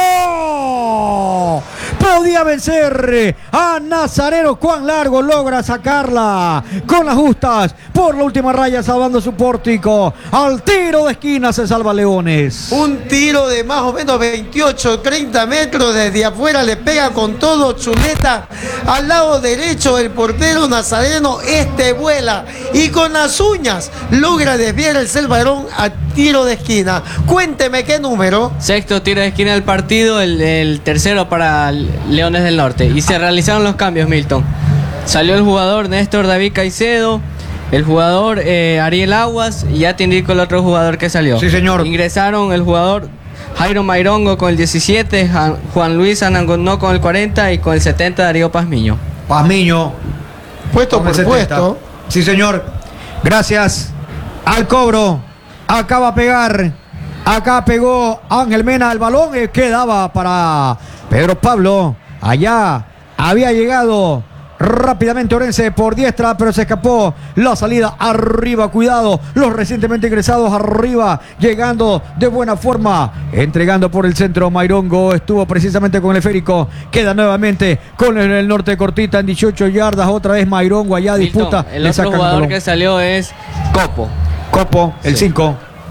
Speaker 3: podía vencer a Nazareno. Cuán largo logra sacarla con las justas por la última raya, salvando su pórtico. Al tiro de esquina se salva Leones.
Speaker 1: Un tiro de más o menos veintiocho, treinta metros desde afuera, le pega con todo Chuleta al lado derecho del portero Nazareno. Este vuela y con las uñas logra desviar el Selvarón a tiro de esquina. Cuénteme qué número.
Speaker 2: Sexto tiro de esquina del partido, el, el tercero para Leones del Norte. Y se realizaron los cambios, Milton. Salió el jugador Néstor David Caicedo, el jugador eh, Ariel Aguas, y ya te indico el otro jugador que salió.
Speaker 3: Sí, señor.
Speaker 2: Ingresaron el jugador Jairo Mairongo con el diecisiete, Juan Luis Anangonó con el cuarenta y con el setenta Darío Pazmiño.
Speaker 3: Pazmiño.
Speaker 1: Puesto por puesto.
Speaker 3: Sí, señor. Gracias al cobro. Acaba a pegar. Acá pegó Ángel Mena el balón. Eh, quedaba para Pedro Pablo. Allá había llegado rápidamente Orense por diestra, pero se escapó la salida arriba. Cuidado, los recientemente ingresados arriba, llegando de buena forma, entregando por el centro. Mairongo estuvo precisamente con el esférico, queda nuevamente con el, el norte cortita en dieciocho yardas. Otra vez Mairongo allá disputa.
Speaker 2: Milton, el otro jugador el que salió es Copo.
Speaker 3: Copo, el cinco.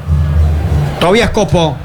Speaker 3: Sí. Todavía es Copo.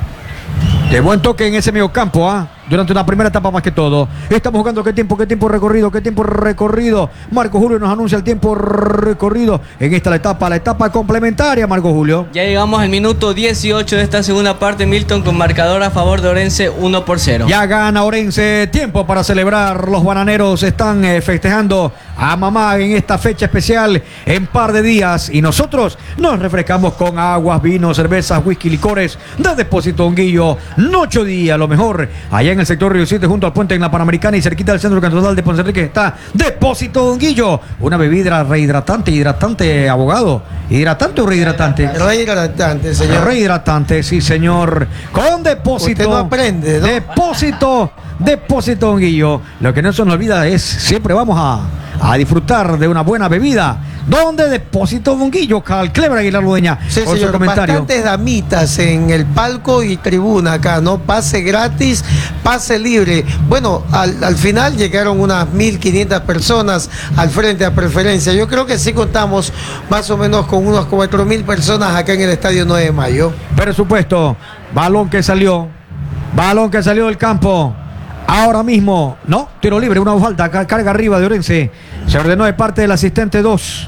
Speaker 3: De buen toque en ese medio campo, ¿ah? ¿eh? Durante una primera etapa más que todo. Estamos jugando qué tiempo, qué tiempo recorrido, qué tiempo recorrido. Marco Julio nos anuncia el tiempo recorrido en esta la etapa, la etapa complementaria, Marco Julio.
Speaker 2: Ya llegamos al minuto dieciocho de esta segunda parte, Milton, con marcador a favor de Orense uno por cero.
Speaker 3: Ya gana Orense, tiempo para celebrar. Los bananeros están eh, festejando a mamá en esta fecha especial en par de días. Y nosotros nos refrescamos con aguas, vinos, cervezas, whisky, licores de Depósito Honguillo. Noche día, lo mejor. Allá en el sector Río siete, junto al puente en la Panamericana y cerquita del centro cantonal de Ponce Enrique, está Depósito Honguillo. Una bebida rehidratante, hidratante, abogado. ¿Hidratante o rehidratante?
Speaker 1: Rehidratante, señor.
Speaker 3: Rehidratante, sí, señor. Con Depósito.
Speaker 1: Usted no aprende, ¿no?
Speaker 3: Depósito, Depósito Honguillo. Lo que no se nos olvida es, siempre vamos a, a disfrutar de una buena bebida. ¿Dónde? Depósito Honguillo, Cal Cleber Aguilar Ludeña.
Speaker 1: Sí,
Speaker 3: por
Speaker 1: señor,
Speaker 3: su comentario.
Speaker 1: Bastantes damitas en el palco y tribuna acá, ¿no? Pase gratis, pase libre. Bueno, al, al final llegaron unas mil quinientas personas al frente a preferencia. Yo creo que sí contamos más o menos con unos cuatro mil personas acá en el Estadio nueve de mayo.
Speaker 3: Por supuesto, balón que salió, balón que salió del campo. Ahora mismo, no, tiro libre, una falta, carga arriba de Orense. Se ordenó de parte del asistente dos.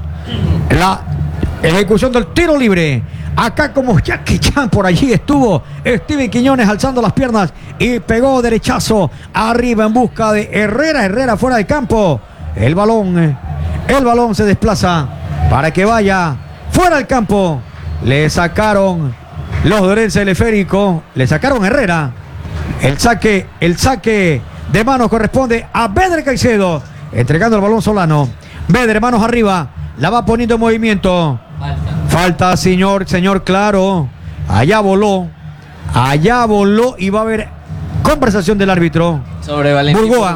Speaker 3: La ejecución del tiro libre. Acá como Jackie Chan por allí estuvo Steven Quiñones alzando las piernas y pegó derechazo arriba en busca de Herrera. Herrera fuera del campo. El balón, el balón se desplaza para que vaya fuera del campo. Le sacaron los de Orense el esférico. Le sacaron Herrera. El saque, el saque de manos corresponde a Beder Caicedo, entregando el balón Solano. Beder, manos arriba, la va poniendo en movimiento. Falta, Falta señor, señor, claro. Allá voló, allá voló y va a haber conversación del árbitro.
Speaker 2: Sobre Valentín
Speaker 3: Burgoa.
Speaker 2: Burgoa.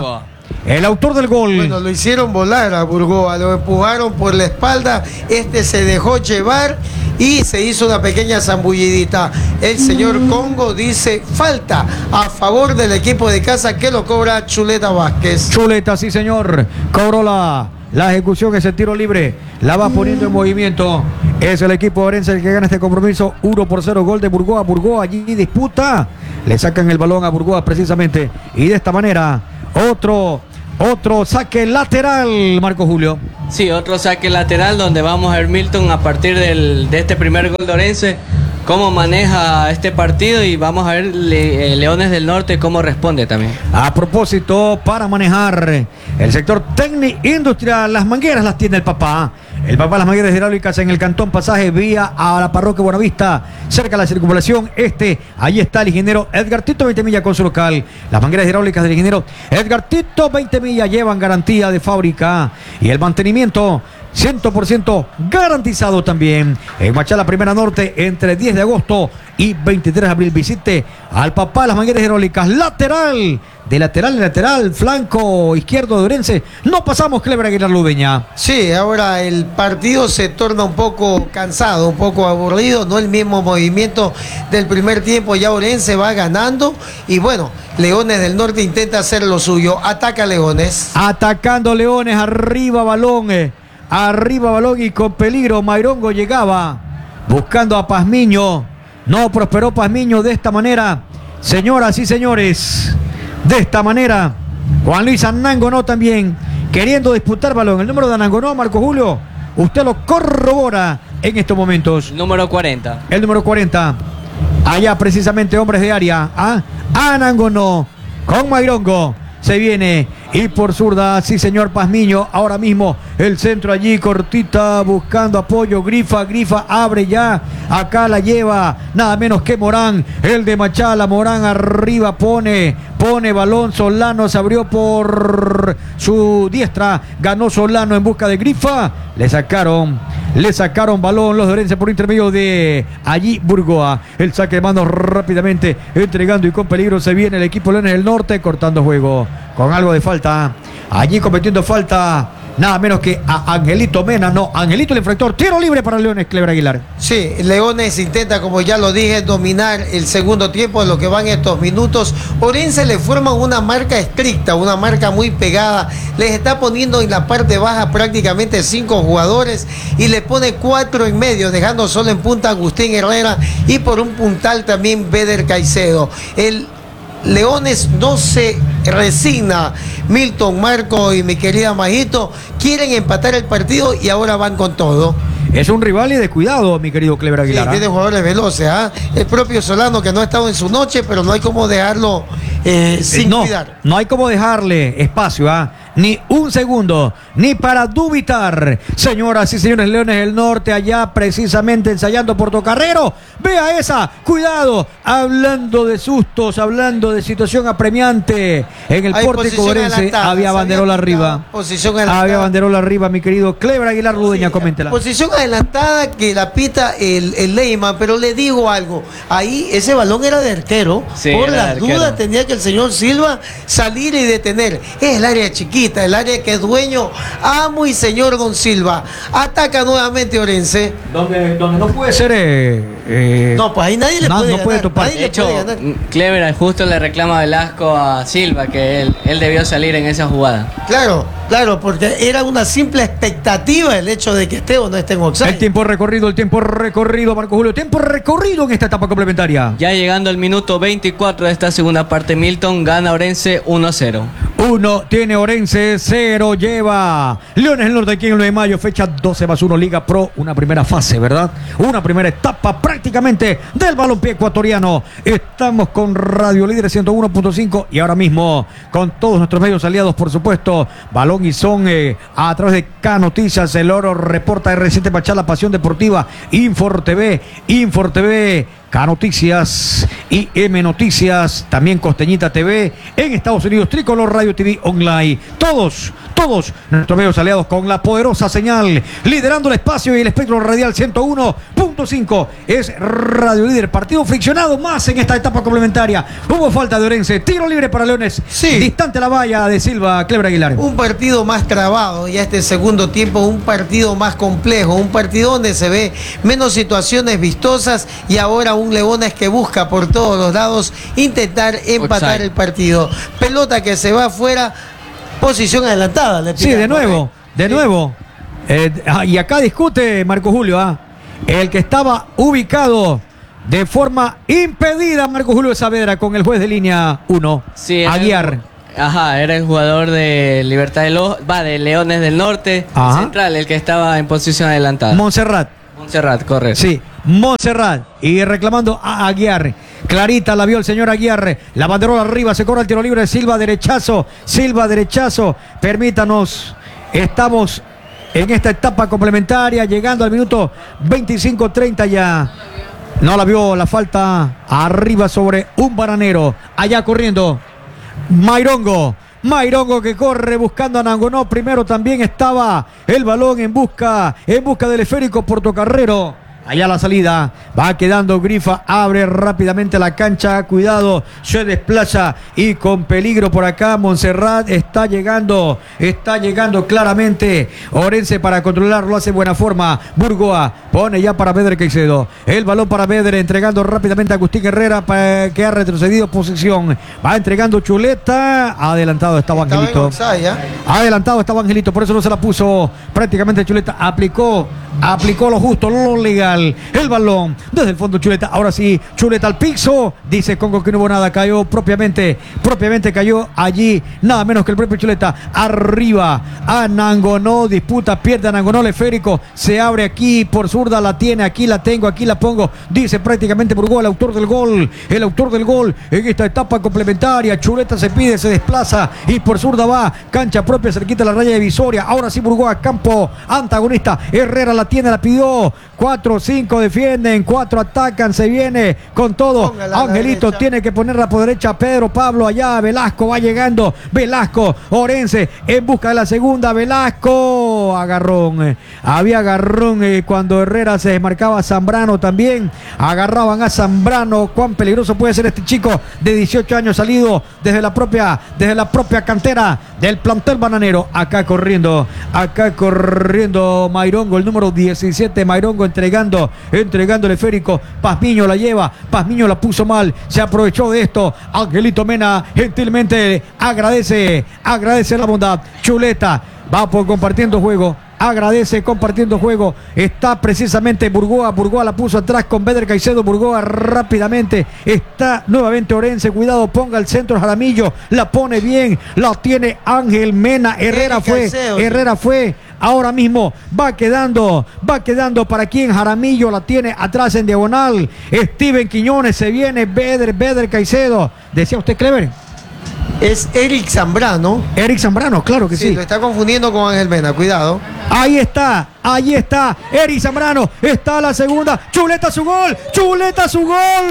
Speaker 3: el autor del gol.
Speaker 1: Bueno, lo hicieron volar a Burgoa, lo empujaron por la espalda, este se dejó llevar y se hizo una pequeña zambullidita. El señor Congo dice falta a favor del equipo de casa que lo cobra Chuleta Vázquez.
Speaker 3: Chuleta, sí señor, cobró la, la ejecución, ese tiro libre, la va poniendo en movimiento. Es el equipo de Orense el que gana este compromiso, uno por cero, gol de Burgoa. Burgoa allí disputa, le sacan el balón a Burgoa precisamente, y de esta manera, otro... Otro saque lateral, Marco Julio.
Speaker 2: Sí, otro saque lateral donde vamos a ver Milton a partir del, de este primer gol de Orense, cómo maneja este partido y vamos a ver Le, eh, Leones del Norte cómo responde también.
Speaker 3: A propósito, para manejar el sector técnico industrial, las mangueras las tiene el papá. El papá de las mangueras hidráulicas en el Cantón Pasaje, vía a la parroquia Buenavista, cerca de la circunvalación este. Allí está el ingeniero Edgar Tito Veintemilla con su local. Las mangueras hidráulicas del ingeniero Edgar Tito Veintemilla llevan garantía de fábrica y el mantenimiento cien por ciento garantizado también. En Machala Primera Norte, entre diez de agosto y veintitrés de abril, visite al papá de las mangueras hidráulicas. Lateral, de lateral en lateral, flanco izquierdo de Orense. No pasamos, Cleber Aguilar Ludeña.
Speaker 1: Sí, ahora el partido se torna un poco cansado, un poco aburrido, no el mismo movimiento del primer tiempo. Ya Orense va ganando y bueno, Leones del Norte intenta hacer lo suyo. Ataca Leones.
Speaker 3: Atacando Leones, arriba balón. Eh. Arriba balón y con peligro. Mairongo llegaba buscando a Pazmiño. No prosperó Pazmiño de esta manera. Señoras y señores, de esta manera Juan Luis Anangonó también queriendo disputar balón. El número de Anangonó, Marco Julio, usted lo corrobora en estos momentos.
Speaker 2: Número cuarenta.
Speaker 3: El número cuarenta. Allá precisamente hombres de área. ¿Ah? Anangonó con Mairongo. Se viene y por zurda, sí señor Pazmiño, ahora mismo el centro allí, cortita, buscando apoyo, Grifa, Grifa abre ya, acá la lleva, nada menos que Morán, el de Machala, Morán arriba, pone, pone balón, Solano se abrió por su diestra, ganó Solano en busca de Grifa, le sacaron, le sacaron balón los de Orense por intermedio de allí Burgoa, el saque de manos rápidamente, entregando y con peligro se viene el equipo Leones del Norte, cortando juego, con algo de falta, allí cometiendo falta, nada menos que a Angelito Mena, no, Angelito el infractor, tiro libre para Leones, Cleber Aguilar.
Speaker 1: Sí, Leones intenta, como ya lo dije, dominar el segundo tiempo de lo que van estos minutos. Orense le forma una marca estricta, una marca muy pegada, les está poniendo en la parte baja prácticamente cinco jugadores y le pone cuatro en medio, dejando solo en punta a Agustín Herrera y por un puntal también Beder Caicedo. El Leones no se resigna. Milton, Marco y mi querida Majito quieren empatar el partido y ahora van con todo.
Speaker 3: Es un rival y de cuidado, mi querido Cleber Aguilar.
Speaker 1: Sí, tiene jugadores veloces, ¿ah? El propio Solano que no ha estado en su noche, pero no hay como dejarlo eh, sin
Speaker 3: no,
Speaker 1: cuidar.
Speaker 3: No hay como dejarle espacio, ¿ah? Ni un segundo, ni para dubitar. Señoras y señores, Leones del Norte, allá precisamente ensayando Portocarrero. Vea esa, cuidado, hablando de sustos, hablando de situación apremiante en el pórtico Orense. Había banderola arriba.
Speaker 1: Posición adelantada.
Speaker 3: Había banderola arriba, mi querido Cleber Aguilar Ludeña, sí, coméntela.
Speaker 1: Posición adelantada que la pita el, el Leyman, pero le digo algo. Ahí ese balón era de arquero. Sí, por las dudas tenía que el señor Silva salir y detener. Es el área chiquita, el área que es dueño, amo y señor Don Silva. Ataca nuevamente Orense.
Speaker 3: Donde, donde no puede ser. Eh, eh,
Speaker 1: no, pues ahí nadie le
Speaker 3: no,
Speaker 1: puede
Speaker 3: no
Speaker 1: ganar.
Speaker 3: Puede topar.
Speaker 2: De hecho, Clever justo le reclama a Velasco a Silva que él, él debió salir en esa jugada.
Speaker 1: Claro, claro, porque era una simple expectativa el hecho de que esté o no esté en offside.
Speaker 3: El tiempo recorrido, el tiempo recorrido, Marco Julio. Tiempo recorrido en esta etapa complementaria.
Speaker 2: Ya llegando al minuto veinticuatro de esta segunda parte, Milton gana Orense uno a cero.
Speaker 3: uno tiene Orense, cero lleva Leones del Norte aquí en el nueve de mayo, fecha doce más uno, Liga Pro, una primera fase, ¿verdad? Una primera etapa prácticamente del balompié ecuatoriano. Estamos con Radio Líder ciento uno punto cinco y ahora mismo con todos nuestros medios aliados, por supuesto, Balón y Son eh, a través de K Noticias, El Oro reporta R siete Machala, Pasión Deportiva, Infor T V, Infor T V, K Noticias y M Noticias, también Costeñita T V, en Estados Unidos, Tricolor Radio T V Online. Todos, todos nuestros medios aliados con la poderosa señal, liderando el espacio y el espectro radial ciento uno punto cinco. Es Radio Líder, partido friccionado más en esta etapa complementaria. Hubo falta de Orense, tiro libre para Leones, sí. Distante la valla de Silva, Cleber Aguilar.
Speaker 1: Un partido más trabado ya este segundo tiempo, un partido más complejo, un partido donde se ve menos situaciones vistosas y ahora un Leones que busca por todos los lados intentar empatar Outside. El partido. Pelota que se va afuera, posición adelantada. Le
Speaker 3: sí, de nuevo, de sí. nuevo. Eh, y acá discute Marco Julio, ¿ah? El que estaba ubicado de forma impedida, Marco Julio Saavedra, con el juez de línea uno, sí, Aguiar.
Speaker 2: El, ajá, era el jugador de Libertad de Loja, va, de Leones del Norte, ajá. Central, el que estaba en posición adelantada.
Speaker 3: Montserrat.
Speaker 2: Montserrat, correcto.
Speaker 3: Sí, Montserrat. Y reclamando a Aguiar. Clarita la vio el señor Aguiar. La banderola arriba, se cobra el tiro libre. Silva derechazo. Silva derechazo. Permítanos. Estamos en esta etapa complementaria, llegando al minuto veinticinco treinta ya. No la vio la falta arriba sobre un bananero. Allá corriendo Mairongo. Mairongo que corre buscando a Nangonó. Primero también estaba el balón en busca, en busca del esférico Portocarrero. Allá la salida, va quedando Grifa, abre rápidamente la cancha, cuidado, se desplaza y con peligro por acá, Montserrat está llegando, está llegando claramente, Orense para controlarlo, hace buena forma, Burgoa pone ya para Beder Caicedo, el balón para Beder, entregando rápidamente a Agustín Herrera que ha retrocedido posición, va entregando Chuleta, adelantado estaba Angelito, adelantado estaba Angelito, por eso no se la puso prácticamente Chuleta, aplicó, aplicó lo justo, lo legal. El balón desde el fondo Chuleta, ahora sí Chuleta al piso, dice Congo que no hubo nada, cayó propiamente, propiamente cayó allí, nada menos que el propio Chuleta, arriba a Nangonó, disputa, pierde a Nangonó, el esférico, se abre aquí por zurda, la tiene, aquí la tengo, aquí la pongo, dice prácticamente Burgó, el autor del gol, el autor del gol en esta etapa complementaria, Chuleta se pide, se desplaza y por zurda va, cancha propia, cerquita a la raya divisoria, ahora sí Burgó a campo antagonista, Herrera la tiene, la pidió, cuatro, cinco defienden, cuatro atacan, se viene con todo. Angelito tiene que ponerla por derecha, Pedro Pablo allá, Velasco va llegando, Velasco, Orense en busca de la segunda, Velasco, agarrón, había agarrón eh, cuando Herrera se desmarcaba, Zambrano también, agarraban a Zambrano, cuán peligroso puede ser este chico de dieciocho años salido desde la propia, desde la propia cantera del plantel bananero, acá corriendo, acá corriendo Mairongo, el número diecisiete, Mairongo entregando, entregando el esférico, Pazmiño la lleva, Pazmiño la puso mal, se aprovechó de esto, Angelito Mena gentilmente agradece, agradece la bondad, Chuleta va por compartiendo juego, agradece compartiendo juego, está precisamente Burgoa, Burgoa la puso atrás con Beder Caicedo, Burgoa rápidamente, está nuevamente Orense, cuidado, ponga el centro Jaramillo, la pone bien, la tiene Ángel Mena, Herrera fue, Herrera fue, ahora mismo va quedando, va quedando para quien, Jaramillo la tiene atrás en diagonal, Steven Quiñones, se viene Beder, Beder Caicedo, decía usted Clever.
Speaker 1: Es Eric Zambrano.
Speaker 3: Eric Zambrano, claro que sí.
Speaker 1: Sí, lo está confundiendo con Ángel Mena, cuidado.
Speaker 3: Ahí está, ahí está, Eric Zambrano, está la segunda, Chuleta su gol, Chuleta su gol.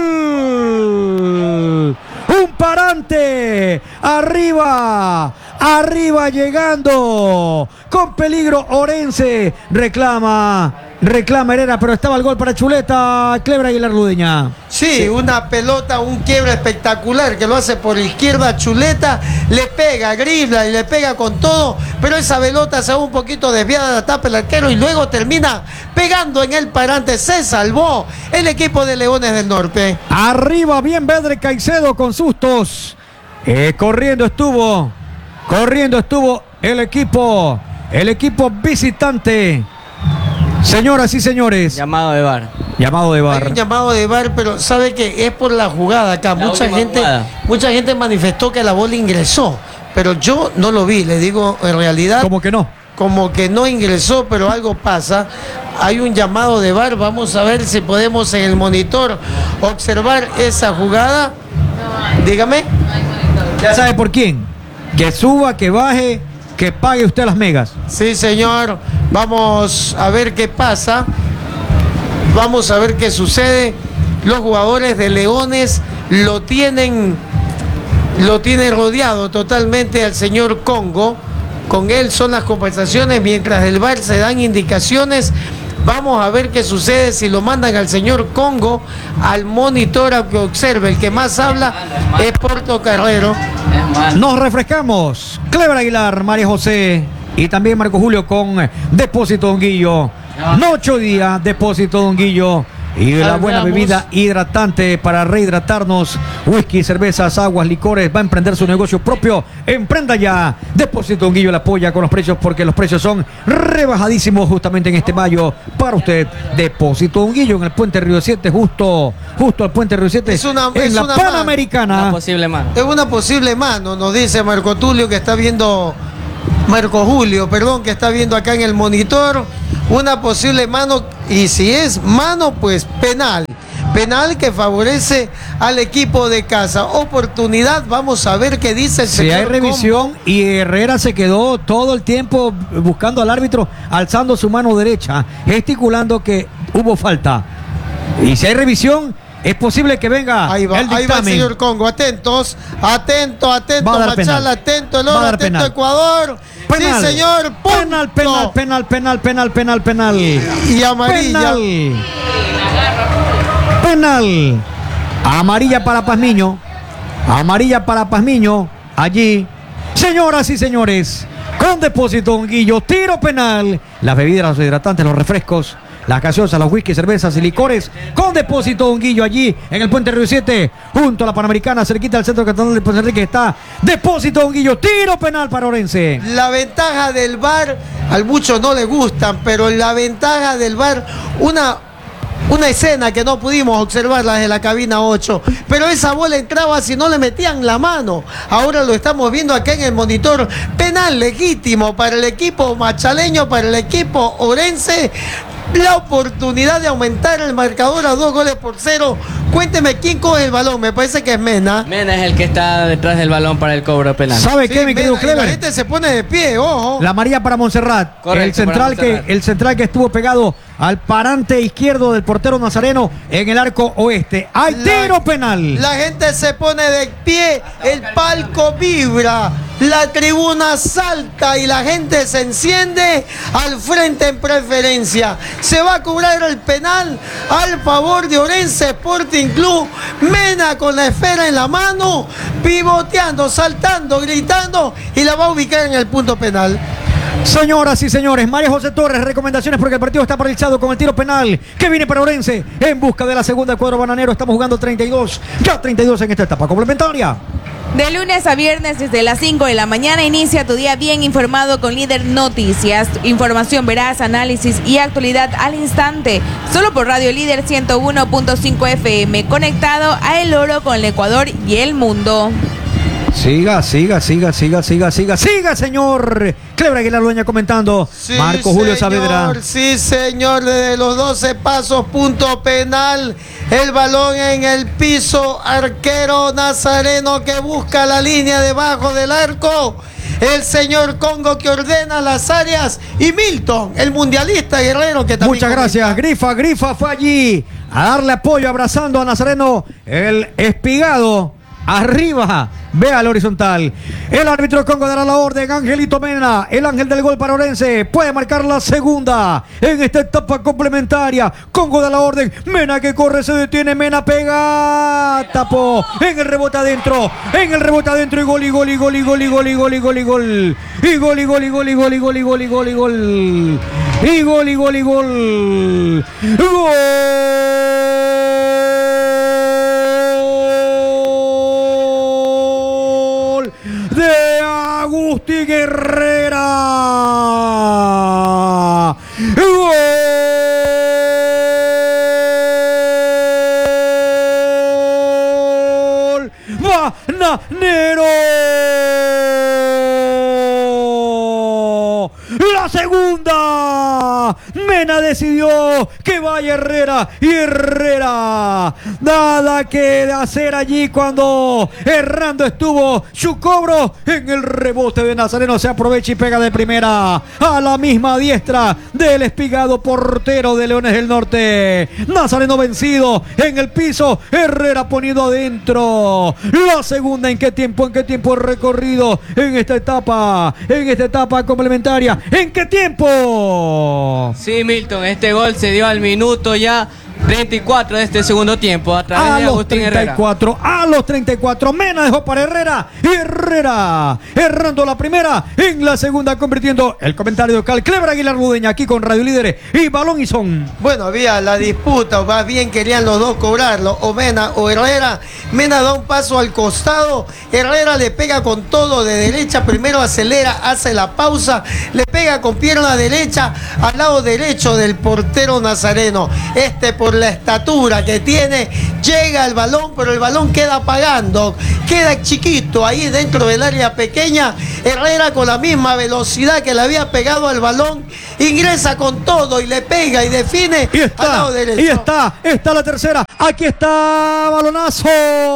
Speaker 3: Un parante, arriba, arriba llegando, con peligro Orense, reclama, reclama Herrera, pero estaba el gol para Chuleta, Cleber Aguilar Ludeña.
Speaker 1: Sí, sí, una pelota, un quiebre espectacular que lo hace por izquierda Chuleta, le pega, grifla y le pega con todo, pero esa pelota se va un poquito desviada, la tapa el arquero y luego termina pegando en el parante, se salvó el equipo de Leones del Norte.
Speaker 3: Arriba bien Beder Caicedo con sustos, eh, corriendo estuvo, corriendo estuvo el equipo, el equipo visitante. Señoras y señores.
Speaker 2: Llamado de V A R.
Speaker 3: Llamado de V A R.
Speaker 1: Hay un llamado de V A R, pero sabe que es por la jugada acá. La mucha gente, jugada. mucha gente manifestó que la bola ingresó, pero yo no lo vi. Le digo, en realidad.
Speaker 3: Como que no.
Speaker 1: Como que no ingresó, pero algo pasa. Hay un llamado de V A R. Vamos a ver si podemos en el monitor observar esa jugada. Dígame.
Speaker 3: Ya sabe por quién. Que suba, que baje, que pague usted las megas.
Speaker 1: Sí, señor. Vamos a ver qué pasa. Vamos a ver qué sucede. Los jugadores de Leones lo tienen, lo tienen rodeado totalmente al señor Congo. con él son las conversaciones, mientras el V A R se dan indicaciones. Vamos a ver qué sucede si lo mandan al señor Congo, al monitor a que observe. El que más habla es Porto Carrero.
Speaker 3: Nos refrescamos. Clever Aguilar, María José y también Marco Julio con Depósito Don Guillo. Noche día, Depósito Don Guillo. Y la buena bebida hidratante para rehidratarnos. Whisky, cervezas, aguas, licores. Va a emprender su negocio propio. Emprenda ya. Depósito Don Guillo la apoya con los precios, porque los precios son rebajadísimos justamente en este mayo para usted. Depósito Don Guillo en el Puente Río siete, justo, justo al Puente Río siete.
Speaker 1: Es una,
Speaker 3: en
Speaker 1: es
Speaker 3: la
Speaker 1: una
Speaker 3: Panamericana.
Speaker 2: Una posible mano.
Speaker 1: Es una posible mano, nos dice Marco Tulio, que está viendo. Marco Julio, perdón, que está viendo acá en el monitor. Una posible mano, y si es mano, pues penal. Penal que favorece al equipo de casa. Oportunidad, vamos a ver qué dice el señor.
Speaker 3: Si hay revisión, Com y Herrera se quedó todo el tiempo buscando al árbitro, alzando su mano derecha, gesticulando que hubo falta. Y si hay revisión, es posible que venga
Speaker 1: ahí va,
Speaker 3: el
Speaker 1: ahí va el señor Congo. Atentos, atento, atento, Machala, atento, el oro, atento, penal. Ecuador.
Speaker 3: Penal.
Speaker 1: Sí, señor.
Speaker 3: Penal, penal, penal, penal, penal, penal, penal.
Speaker 1: Y amarilla.
Speaker 3: Penal. Penal. Amarilla para Pazmiño. Amarilla para Pazmiño. Allí. Señoras y señores, con Depósito Don Guillo, tiro penal. Las bebidas, los hidratantes, los refrescos, las gaseosas, los whisky, cervezas y licores, con Depósito Don Guillo allí en el Puente Río siete, junto a la Panamericana, cerquita del centro catalán de Puerto Enrique, está Depósito Don Guillo, tiro penal para Orense.
Speaker 1: La ventaja del V A R, a muchos no les gustan, pero la ventaja del V A R, una, una escena que no pudimos observarla desde la cabina ocho, pero esa bola entraba si no le metían la mano. Ahora lo estamos viendo acá en el monitor. Penal legítimo para el equipo machaleño, para el equipo orense. La oportunidad de aumentar el marcador a dos goles por cero. Cuénteme quién coge el balón. Me parece que es Mena.
Speaker 2: Mena es el que está detrás del balón para el cobro penal.
Speaker 3: ¿Sabe
Speaker 1: sí,
Speaker 3: qué, mi querido Clever?
Speaker 1: La gente se pone de pie, ojo.
Speaker 3: La amarilla para Montserrat.
Speaker 2: Correcto,
Speaker 3: el central
Speaker 2: para Montserrat.
Speaker 3: que el central que estuvo pegado al parante izquierdo del portero nazareno en el arco oeste. Hay tiro penal.
Speaker 1: La gente se pone de pie, el palco vibra, la tribuna salta y la gente se enciende al frente en preferencia. Se va a cobrar el penal al favor de Orense Sporting Club. Mena con la esfera en la mano, pivoteando, saltando, gritando, y la va a ubicar en el punto penal.
Speaker 3: Señoras y señores, María José Torres, recomendaciones porque el partido está paralizado con el tiro penal que viene para Orense en busca de la segunda del cuadro bananero. Estamos jugando treinta y dos, ya treinta y dos en esta etapa complementaria.
Speaker 4: De lunes a viernes desde las cinco de la mañana inicia tu día bien informado con Líder Noticias. Información veraz, análisis y actualidad al instante. Solo por Radio Líder ciento uno punto cinco F M. Conectado a El Oro con el Ecuador y el mundo.
Speaker 3: Siga, siga, siga, siga, siga, siga, siga, señor. Clever Aguilar Dueña comentando.
Speaker 1: Sí,
Speaker 3: Marco Julio
Speaker 1: señor,
Speaker 3: Saavedra.
Speaker 1: Sí, señor, desde los doce pasos, punto penal. El balón en el piso. Arquero nazareno que busca la línea debajo del arco. El señor Congo que ordena las áreas. Y Milton, el mundialista guerrero que también.
Speaker 3: Muchas gracias. Comenta. Grifa, Grifa fue allí a darle apoyo, abrazando a Nazareno. El Espigado. Arriba, vea al horizontal. El árbitro de Congo dará la orden. Angelito Mena, el ángel del gol para Orense, puede marcar la segunda en esta etapa complementaria. Congo da la orden. Mena que corre, se detiene. Mena pega, tapó. En el rebote adentro. En el rebote adentro. Y gol, y gol, y gol, y gol, y gol, y gol, y gol, y gol. Y gol, y gol, y gol, y gol, y gol, y gol, y gol, y gol. Y gol, y gol, y gol. Gol. De Agustín Herrera. Gol bananero. La segunda. Mena decidió que vaya Herrera y Herrera. Nada que hacer allí cuando errando estuvo su cobro en el rebote de Nazareno. Se aprovecha y pega de primera a la misma diestra del espigado portero de Leones del Norte. Nazareno vencido en el piso. Herrera poniendo adentro. La segunda, ¿en qué tiempo? ¿En qué tiempo recorrido en esta etapa? En esta etapa complementaria. ¿En qué tiempo?
Speaker 2: Sí, Milton, este gol se dio al minuto ya treinta y cuatro de este segundo tiempo a través
Speaker 3: a
Speaker 2: de Agustín
Speaker 3: los treinta y cuatro,
Speaker 2: Herrera.
Speaker 3: A los treinta y cuatro, Mena dejó para Herrera. Herrera errando la primera, en la segunda convirtiendo. El comentario de Cal Cleber Aguilar Ludeña aquí con Radio Líderes y Balón y Son.
Speaker 1: Bueno, había la disputa, o más bien querían los dos cobrarlo, o Mena o Herrera. Mena da un paso al costado, Herrera le pega con todo de derecha, primero acelera, hace la pausa, le pega con pierna derecha al lado derecho del portero nazareno. Este por la estatura que tiene, llega el balón, pero el balón queda pagando, queda chiquito ahí dentro del área pequeña. Herrera con la misma velocidad que le había pegado al balón, ingresa con todo y le pega y define
Speaker 3: y está,
Speaker 1: al lado derecho.
Speaker 3: Y está, está la tercera, aquí está, balonazo.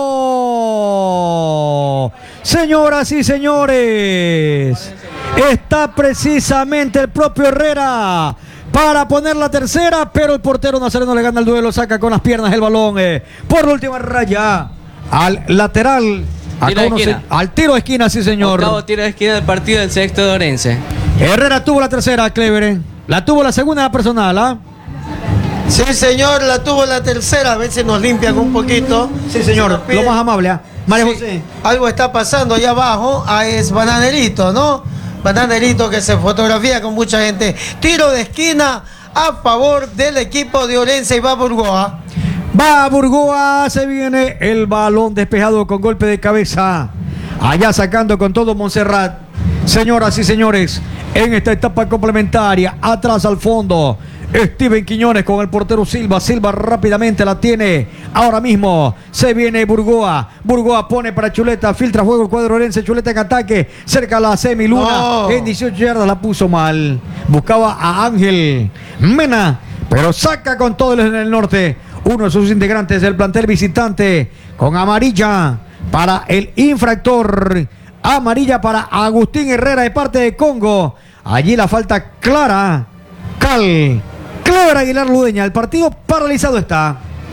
Speaker 3: Señoras y señores, está precisamente el propio Herrera para poner la tercera, pero el portero nazareno le gana el duelo, saca con las piernas el balón eh, por la última raya al lateral,
Speaker 2: tiro de esquina.
Speaker 3: Se, al tiro de esquina, sí señor.
Speaker 2: Octavo tiro de esquina del partido del sexto de Orense.
Speaker 3: Herrera tuvo la tercera, Clever, la tuvo la segunda la personal, ¿ah? ¿eh?
Speaker 1: Sí señor, la tuvo la tercera, a veces nos limpian un poquito.
Speaker 3: Sí señor, lo más amable, ¿eh? María
Speaker 1: Sí,
Speaker 3: José.
Speaker 1: algo está pasando allá abajo, ah, es Bananerito, ¿no? Bananerito que se fotografía con mucha gente. Tiro de esquina a favor del equipo de Orense y va Burgoa.
Speaker 3: Va Burgoa, se viene el balón despejado con golpe de cabeza. Allá sacando con todo Montserrat. Señoras y señores, en esta etapa complementaria, atrás al fondo, Steven Quiñones con el portero Silva. Silva rápidamente la tiene. Ahora mismo se viene Burgoa. Burgoa pone para Chuleta. Filtra juego el cuadro orense. Chuleta en ataque. Cerca a la semiluna. No. En dieciocho yardas la puso mal. Buscaba a Ángel Mena, pero saca con todo en el norte. Uno de sus integrantes del plantel visitante. Con amarilla para el infractor. Amarilla para Agustín Herrera de parte de Congo. Allí la falta clara. Cal Cleber Aguilar Ludeña, el partido paralizado está.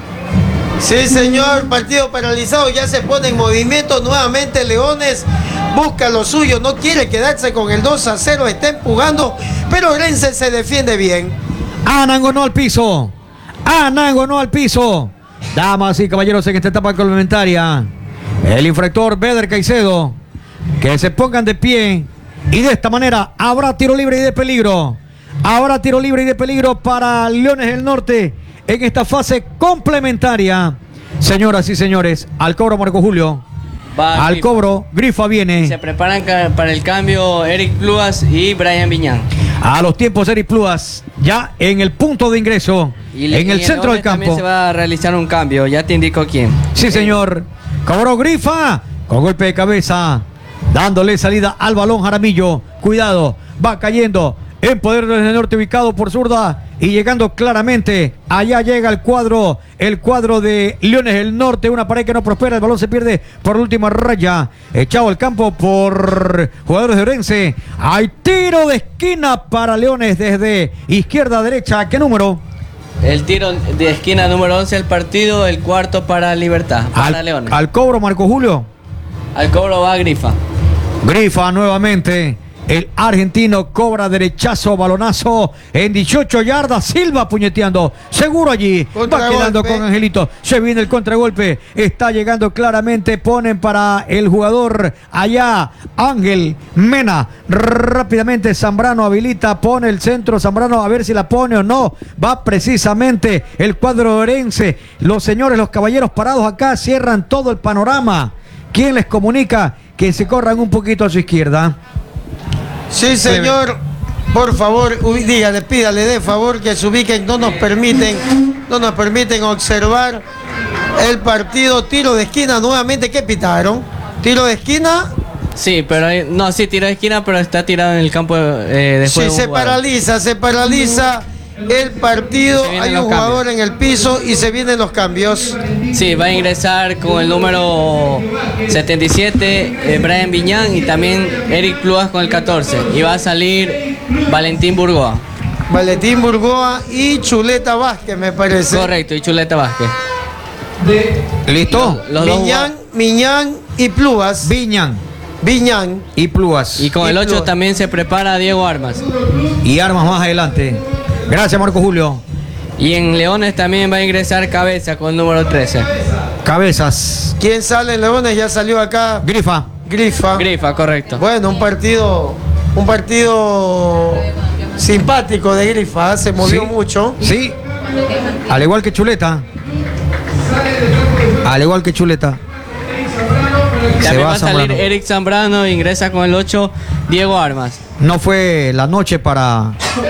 Speaker 1: Sí señor, partido paralizado, ya se pone en movimiento nuevamente. Leones busca lo suyo, no quiere quedarse con el dos a cero, está empujando, pero Orense se defiende bien.
Speaker 3: Anango no al piso, Anango no al piso. Damas y caballeros, en esta etapa complementaria, el infractor Beder Caicedo, que se pongan de pie y de esta manera habrá tiro libre y de peligro. Ahora tiro libre y de peligro para Leones del Norte en esta fase complementaria. Señoras y señores, al cobro Marco Julio. Va, al Grifa. Cobro, Grifa viene.
Speaker 2: Se preparan para el cambio Eric Pluas y Brian Viñán.
Speaker 3: A los tiempos Eric Pluas, ya en el punto de ingreso, y le, en el centro del campo.
Speaker 2: También se va a realizar un cambio, ya te indico quién.
Speaker 3: Sí, señor. Cobró Grifa, con golpe de cabeza, dándole salida al balón Jaramillo. Cuidado, va cayendo. En poder del norte, ubicado por zurda y llegando claramente. Allá llega el cuadro, el cuadro de Leones del Norte. Una pared que no prospera, el balón se pierde por la última raya. Echado al campo por jugadores de Orense. Hay tiro de esquina para Leones desde izquierda a derecha. ¿Qué número?
Speaker 2: El tiro de esquina número once del partido, el cuarto para Libertad, para
Speaker 3: al,
Speaker 2: Leones.
Speaker 3: Al cobro, Marco Julio.
Speaker 2: Al cobro va Grifa.
Speaker 3: Grifa nuevamente. El argentino cobra derechazo, balonazo en dieciocho yardas. Silva puñeteando, seguro allí. Va quedando con Angelito. Se viene el contragolpe. Está llegando claramente. Ponen para el jugador allá, Ángel Mena. Rápidamente Zambrano habilita, pone el centro. Zambrano a ver si la pone o no. Va precisamente el cuadro orense. Los señores, los caballeros parados acá cierran todo el panorama. ¿Quién les comunica que se corran un poquito a su izquierda?
Speaker 1: Sí, señor, por favor, dígale, pídale de favor que se ubiquen, no nos permiten, no nos permiten observar el partido. Tiro de esquina nuevamente, ¿qué pitaron? ¿Tiro de esquina?
Speaker 2: Sí, pero no, sí, tiro de esquina, pero está tirado en el campo eh, de juego.
Speaker 1: Sí, se paraliza, se paraliza el partido, hay un jugador cambios. en el piso y se vienen los cambios.
Speaker 2: Sí, va a ingresar con el número setenta y siete eh, Brian Viñán y también Eric Pluas con el catorce. Y va a salir Valentín Burgoa.
Speaker 1: Valentín Burgoa y Chuleta Vázquez, me parece.
Speaker 2: Correcto, y Chuleta Vázquez.
Speaker 3: ¿Listo?
Speaker 1: Los, los Miñán, dos... Miñán y Pluas.
Speaker 3: Viñán.
Speaker 1: Viñán
Speaker 3: y Pluas.
Speaker 2: Y con
Speaker 1: y
Speaker 2: el ocho
Speaker 1: Pluas.
Speaker 2: también se prepara Diego Armas.
Speaker 3: Y Armas más adelante. Gracias, Marco Julio.
Speaker 2: Y en Leones también va a ingresar Cabeza con el número trece.
Speaker 3: Cabezas.
Speaker 1: ¿Quién sale en Leones? Ya salió acá.
Speaker 3: Grifa.
Speaker 1: Grifa.
Speaker 2: Grifa, correcto.
Speaker 1: Bueno, un partido, un partido simpático de Grifa, se movió
Speaker 3: sí,
Speaker 1: mucho.
Speaker 3: Sí. Al igual que Chuleta. Al igual que Chuleta.
Speaker 2: También va, va a salir Zambrano. Eric Zambrano, ingresa con el ocho Diego Armas.
Speaker 3: No fue la noche para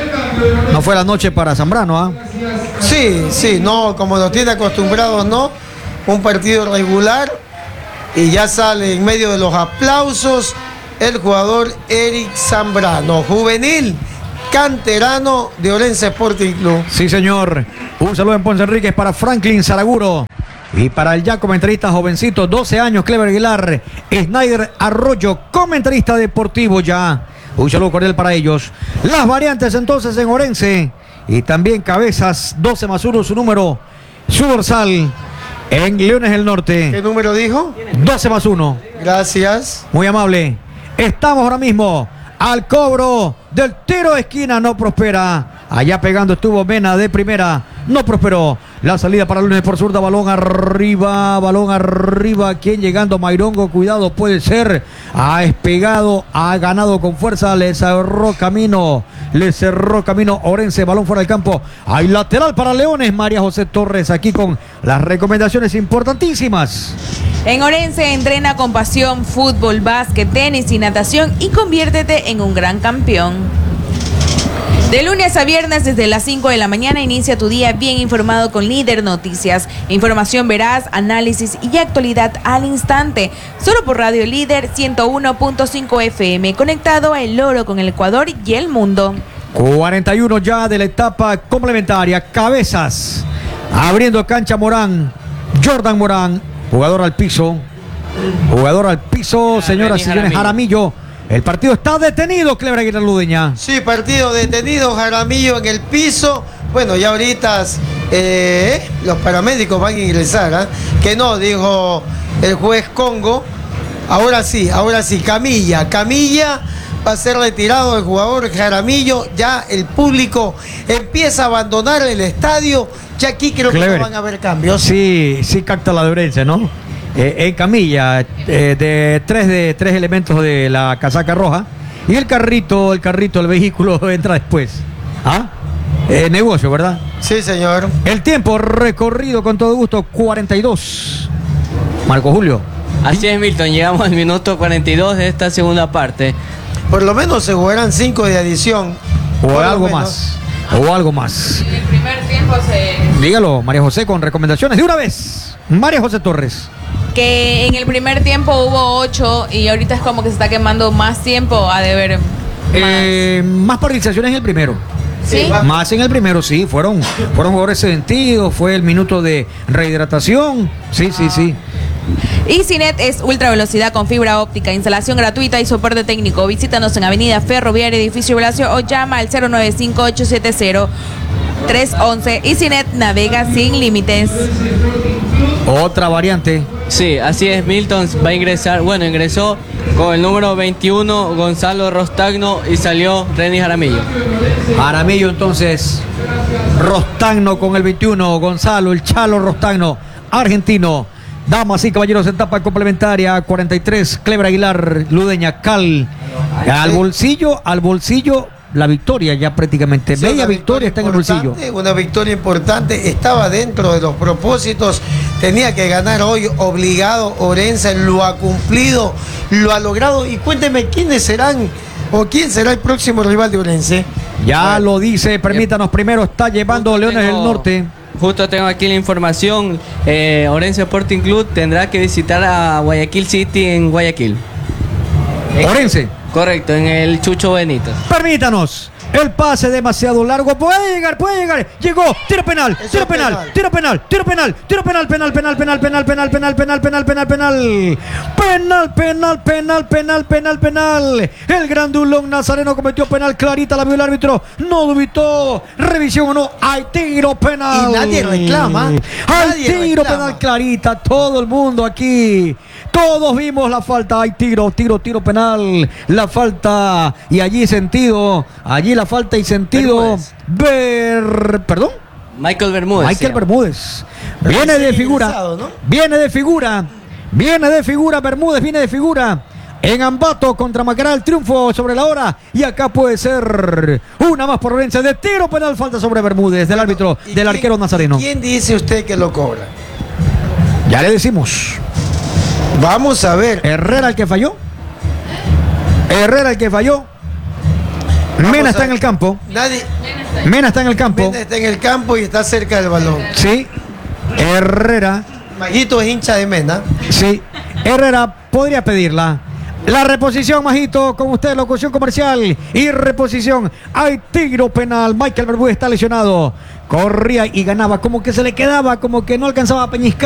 Speaker 3: No fue la noche para Zambrano, ¿ah? ¿eh?
Speaker 1: Sí, sí, no, como nos tiene acostumbrados, ¿no? Un partido regular y ya sale en medio de los aplausos el jugador Eric Zambrano, juvenil, canterano de Orense Sporting Club.
Speaker 3: Sí, señor. Un saludo en Ponce Enríquez para Franklin Saraguro. Y para el ya comentarista jovencito, doce años, Clever Aguilar, Snyder Arroyo, comentarista deportivo ya. Un saludo cordial para ellos. Las variantes entonces en Orense. Y también Cabezas, doce más uno, su número, su dorsal en Leones del Norte.
Speaker 1: ¿Qué número dijo?
Speaker 3: doce más uno.
Speaker 1: Gracias.
Speaker 3: Muy amable. Estamos ahora mismo al cobro del tiro de esquina, no prospera. Allá pegando estuvo Mena de primera, no prosperó. La salida para Lunes por zurda, balón arriba, balón arriba. Quien llegando, Mairongo, cuidado, puede ser. Ha despegado, ha ganado con fuerza, le cerró camino, le cerró camino Orense, balón fuera del campo. Hay lateral para Leones, María José Torres aquí con las recomendaciones importantísimas.
Speaker 4: En Orense entrena con pasión fútbol, básquet, tenis y natación y conviértete en un gran campeón. De lunes a viernes desde las cinco de la mañana inicia tu día bien informado con Líder Noticias. Información veraz, análisis y actualidad al instante. Solo por Radio Líder ciento uno punto cinco F M. Conectado a El Oro con el Ecuador y el mundo.
Speaker 3: cuarenta y uno ya de la etapa complementaria. Cabezas. Abriendo cancha Morán. Jordan Morán. Jugador al piso. Jugador al piso, señoras y señores. Jaramillo. El partido está detenido, Cleber Aguilar Ludeña.
Speaker 1: Sí, partido detenido, Jaramillo en el piso. Bueno, ya ahorita eh, los paramédicos van a ingresar, ¿eh? Que no, dijo el juez Congo. Ahora sí, ahora sí, Camilla. Camilla va a ser retirado el jugador Jaramillo. Ya el público empieza a abandonar el estadio. Ya aquí creo Clever. que no van a haber cambios.
Speaker 3: Sí, sí capta la dureza, ¿no? Eh, en camilla, eh, de tres de tres elementos de la casaca roja. Y el carrito, el carrito, el vehículo entra después. ¿Ah? Eh, negocio, ¿verdad?
Speaker 1: Sí, señor.
Speaker 3: El tiempo recorrido con todo gusto, cuarenta y dos. Marco Julio.
Speaker 2: Así es, Milton, llegamos al minuto cuarenta y dos de esta segunda parte.
Speaker 1: Por lo menos se jugarán cinco de adición.
Speaker 3: O algo más. O algo más.
Speaker 4: En el primer tiempo se...
Speaker 3: Dígalo, María José, con recomendaciones de una vez. María José Torres.
Speaker 4: Que en el primer tiempo hubo ocho y ahorita es como que se está quemando más tiempo a deber. Más,
Speaker 3: eh, más paralizaciones en el primero.
Speaker 4: ¿Sí?
Speaker 3: Más en el primero, sí. Fueron, fueron jugadores sentidos, fue el minuto de rehidratación. Sí, sí, sí.
Speaker 4: EasyNet es ultra velocidad con fibra óptica, instalación gratuita y soporte técnico. Visítanos en Avenida Ferroviaria, Edificio Velasco o llama al cero nueve cinco ocho siete cero tres once. EasyNet navega sin límites.
Speaker 3: Otra variante.
Speaker 2: Sí, así es, Milton va a ingresar, bueno, ingresó con el número veintiuno Gonzalo Rostagno y salió René Jaramillo.
Speaker 3: Jaramillo entonces, Rostagno con el veintiuno, Gonzalo, el Chalo Rostagno, argentino. Damas y caballeros, etapa complementaria, cuarenta y tres, Cleber Aguilar, Ludeña, Cal. Al bolsillo, al bolsillo, la victoria ya prácticamente. Sí, Bella victoria, victoria está en el bolsillo.
Speaker 1: Una victoria importante, estaba dentro de los propósitos, tenía que ganar hoy, obligado. Orense lo ha cumplido, lo ha logrado. Y cuénteme quiénes serán o quién será el próximo rival de Orense.
Speaker 3: Ya bueno, lo dice, permítanos, primero está llevando Leones del Norte.
Speaker 2: Justo tengo aquí la información. eh, Orense Sporting Club tendrá que visitar a Guayaquil City en Guayaquil.
Speaker 3: Orense.
Speaker 2: Correcto, en el Chucho Benítez.
Speaker 3: Permítanos. El pase demasiado largo. Puede llegar, puede llegar. Llegó. Tiro penal.
Speaker 1: Eso
Speaker 3: Tiro penal, penal. Tiro penal. Tiro penal. Tiro penal. Penal. Penal. Penal. Penal. Penal. Penal. Penal. Penal. Penal. Penal. Penal. Penal. Penal. Penal. Penal. Penal. El gran Dulón Nazareno cometió penal. Clarita la vio el árbitro. No dubitó. Revisión o no. Hay tiro penal.
Speaker 1: Y nadie reclama.
Speaker 3: Hay
Speaker 1: nadie
Speaker 3: tiro
Speaker 1: reclama.
Speaker 3: penal. Clarita. Todo el mundo aquí. Todos vimos la falta. Hay tiro. Tiro. Tiro penal. La falta. Y allí sentido. Allí la falta y sentido. Ver, perdón.
Speaker 2: Michael Bermúdez.
Speaker 3: Michael Bermúdez. Viene de figura. ¿No? Viene de figura. Viene de figura. Bermúdez viene de figura. En Ambato contra Macará, el triunfo sobre la hora. Y acá puede ser una más por Orense de tiro penal. Falta sobre Bermúdez del árbitro, del
Speaker 1: quién,
Speaker 3: arquero nazareno.
Speaker 1: ¿Quién dice usted que lo cobra?
Speaker 3: Ya le decimos.
Speaker 1: Vamos a ver.
Speaker 3: Herrera el que falló. Herrera el que falló. Vamos Mena está en el campo.
Speaker 1: Nadie.
Speaker 3: Mena está en el campo.
Speaker 1: Mena está en el campo y está cerca del balón.
Speaker 3: Sí. Herrera.
Speaker 1: Majito es hincha de Mena.
Speaker 3: Sí. Herrera podría pedirla. La reposición, Majito, con usted, locución comercial y reposición. Hay tiro penal. Michael Bermúdez está lesionado. Corría y ganaba. Como que se le quedaba, como que no alcanzaba a peñiscar.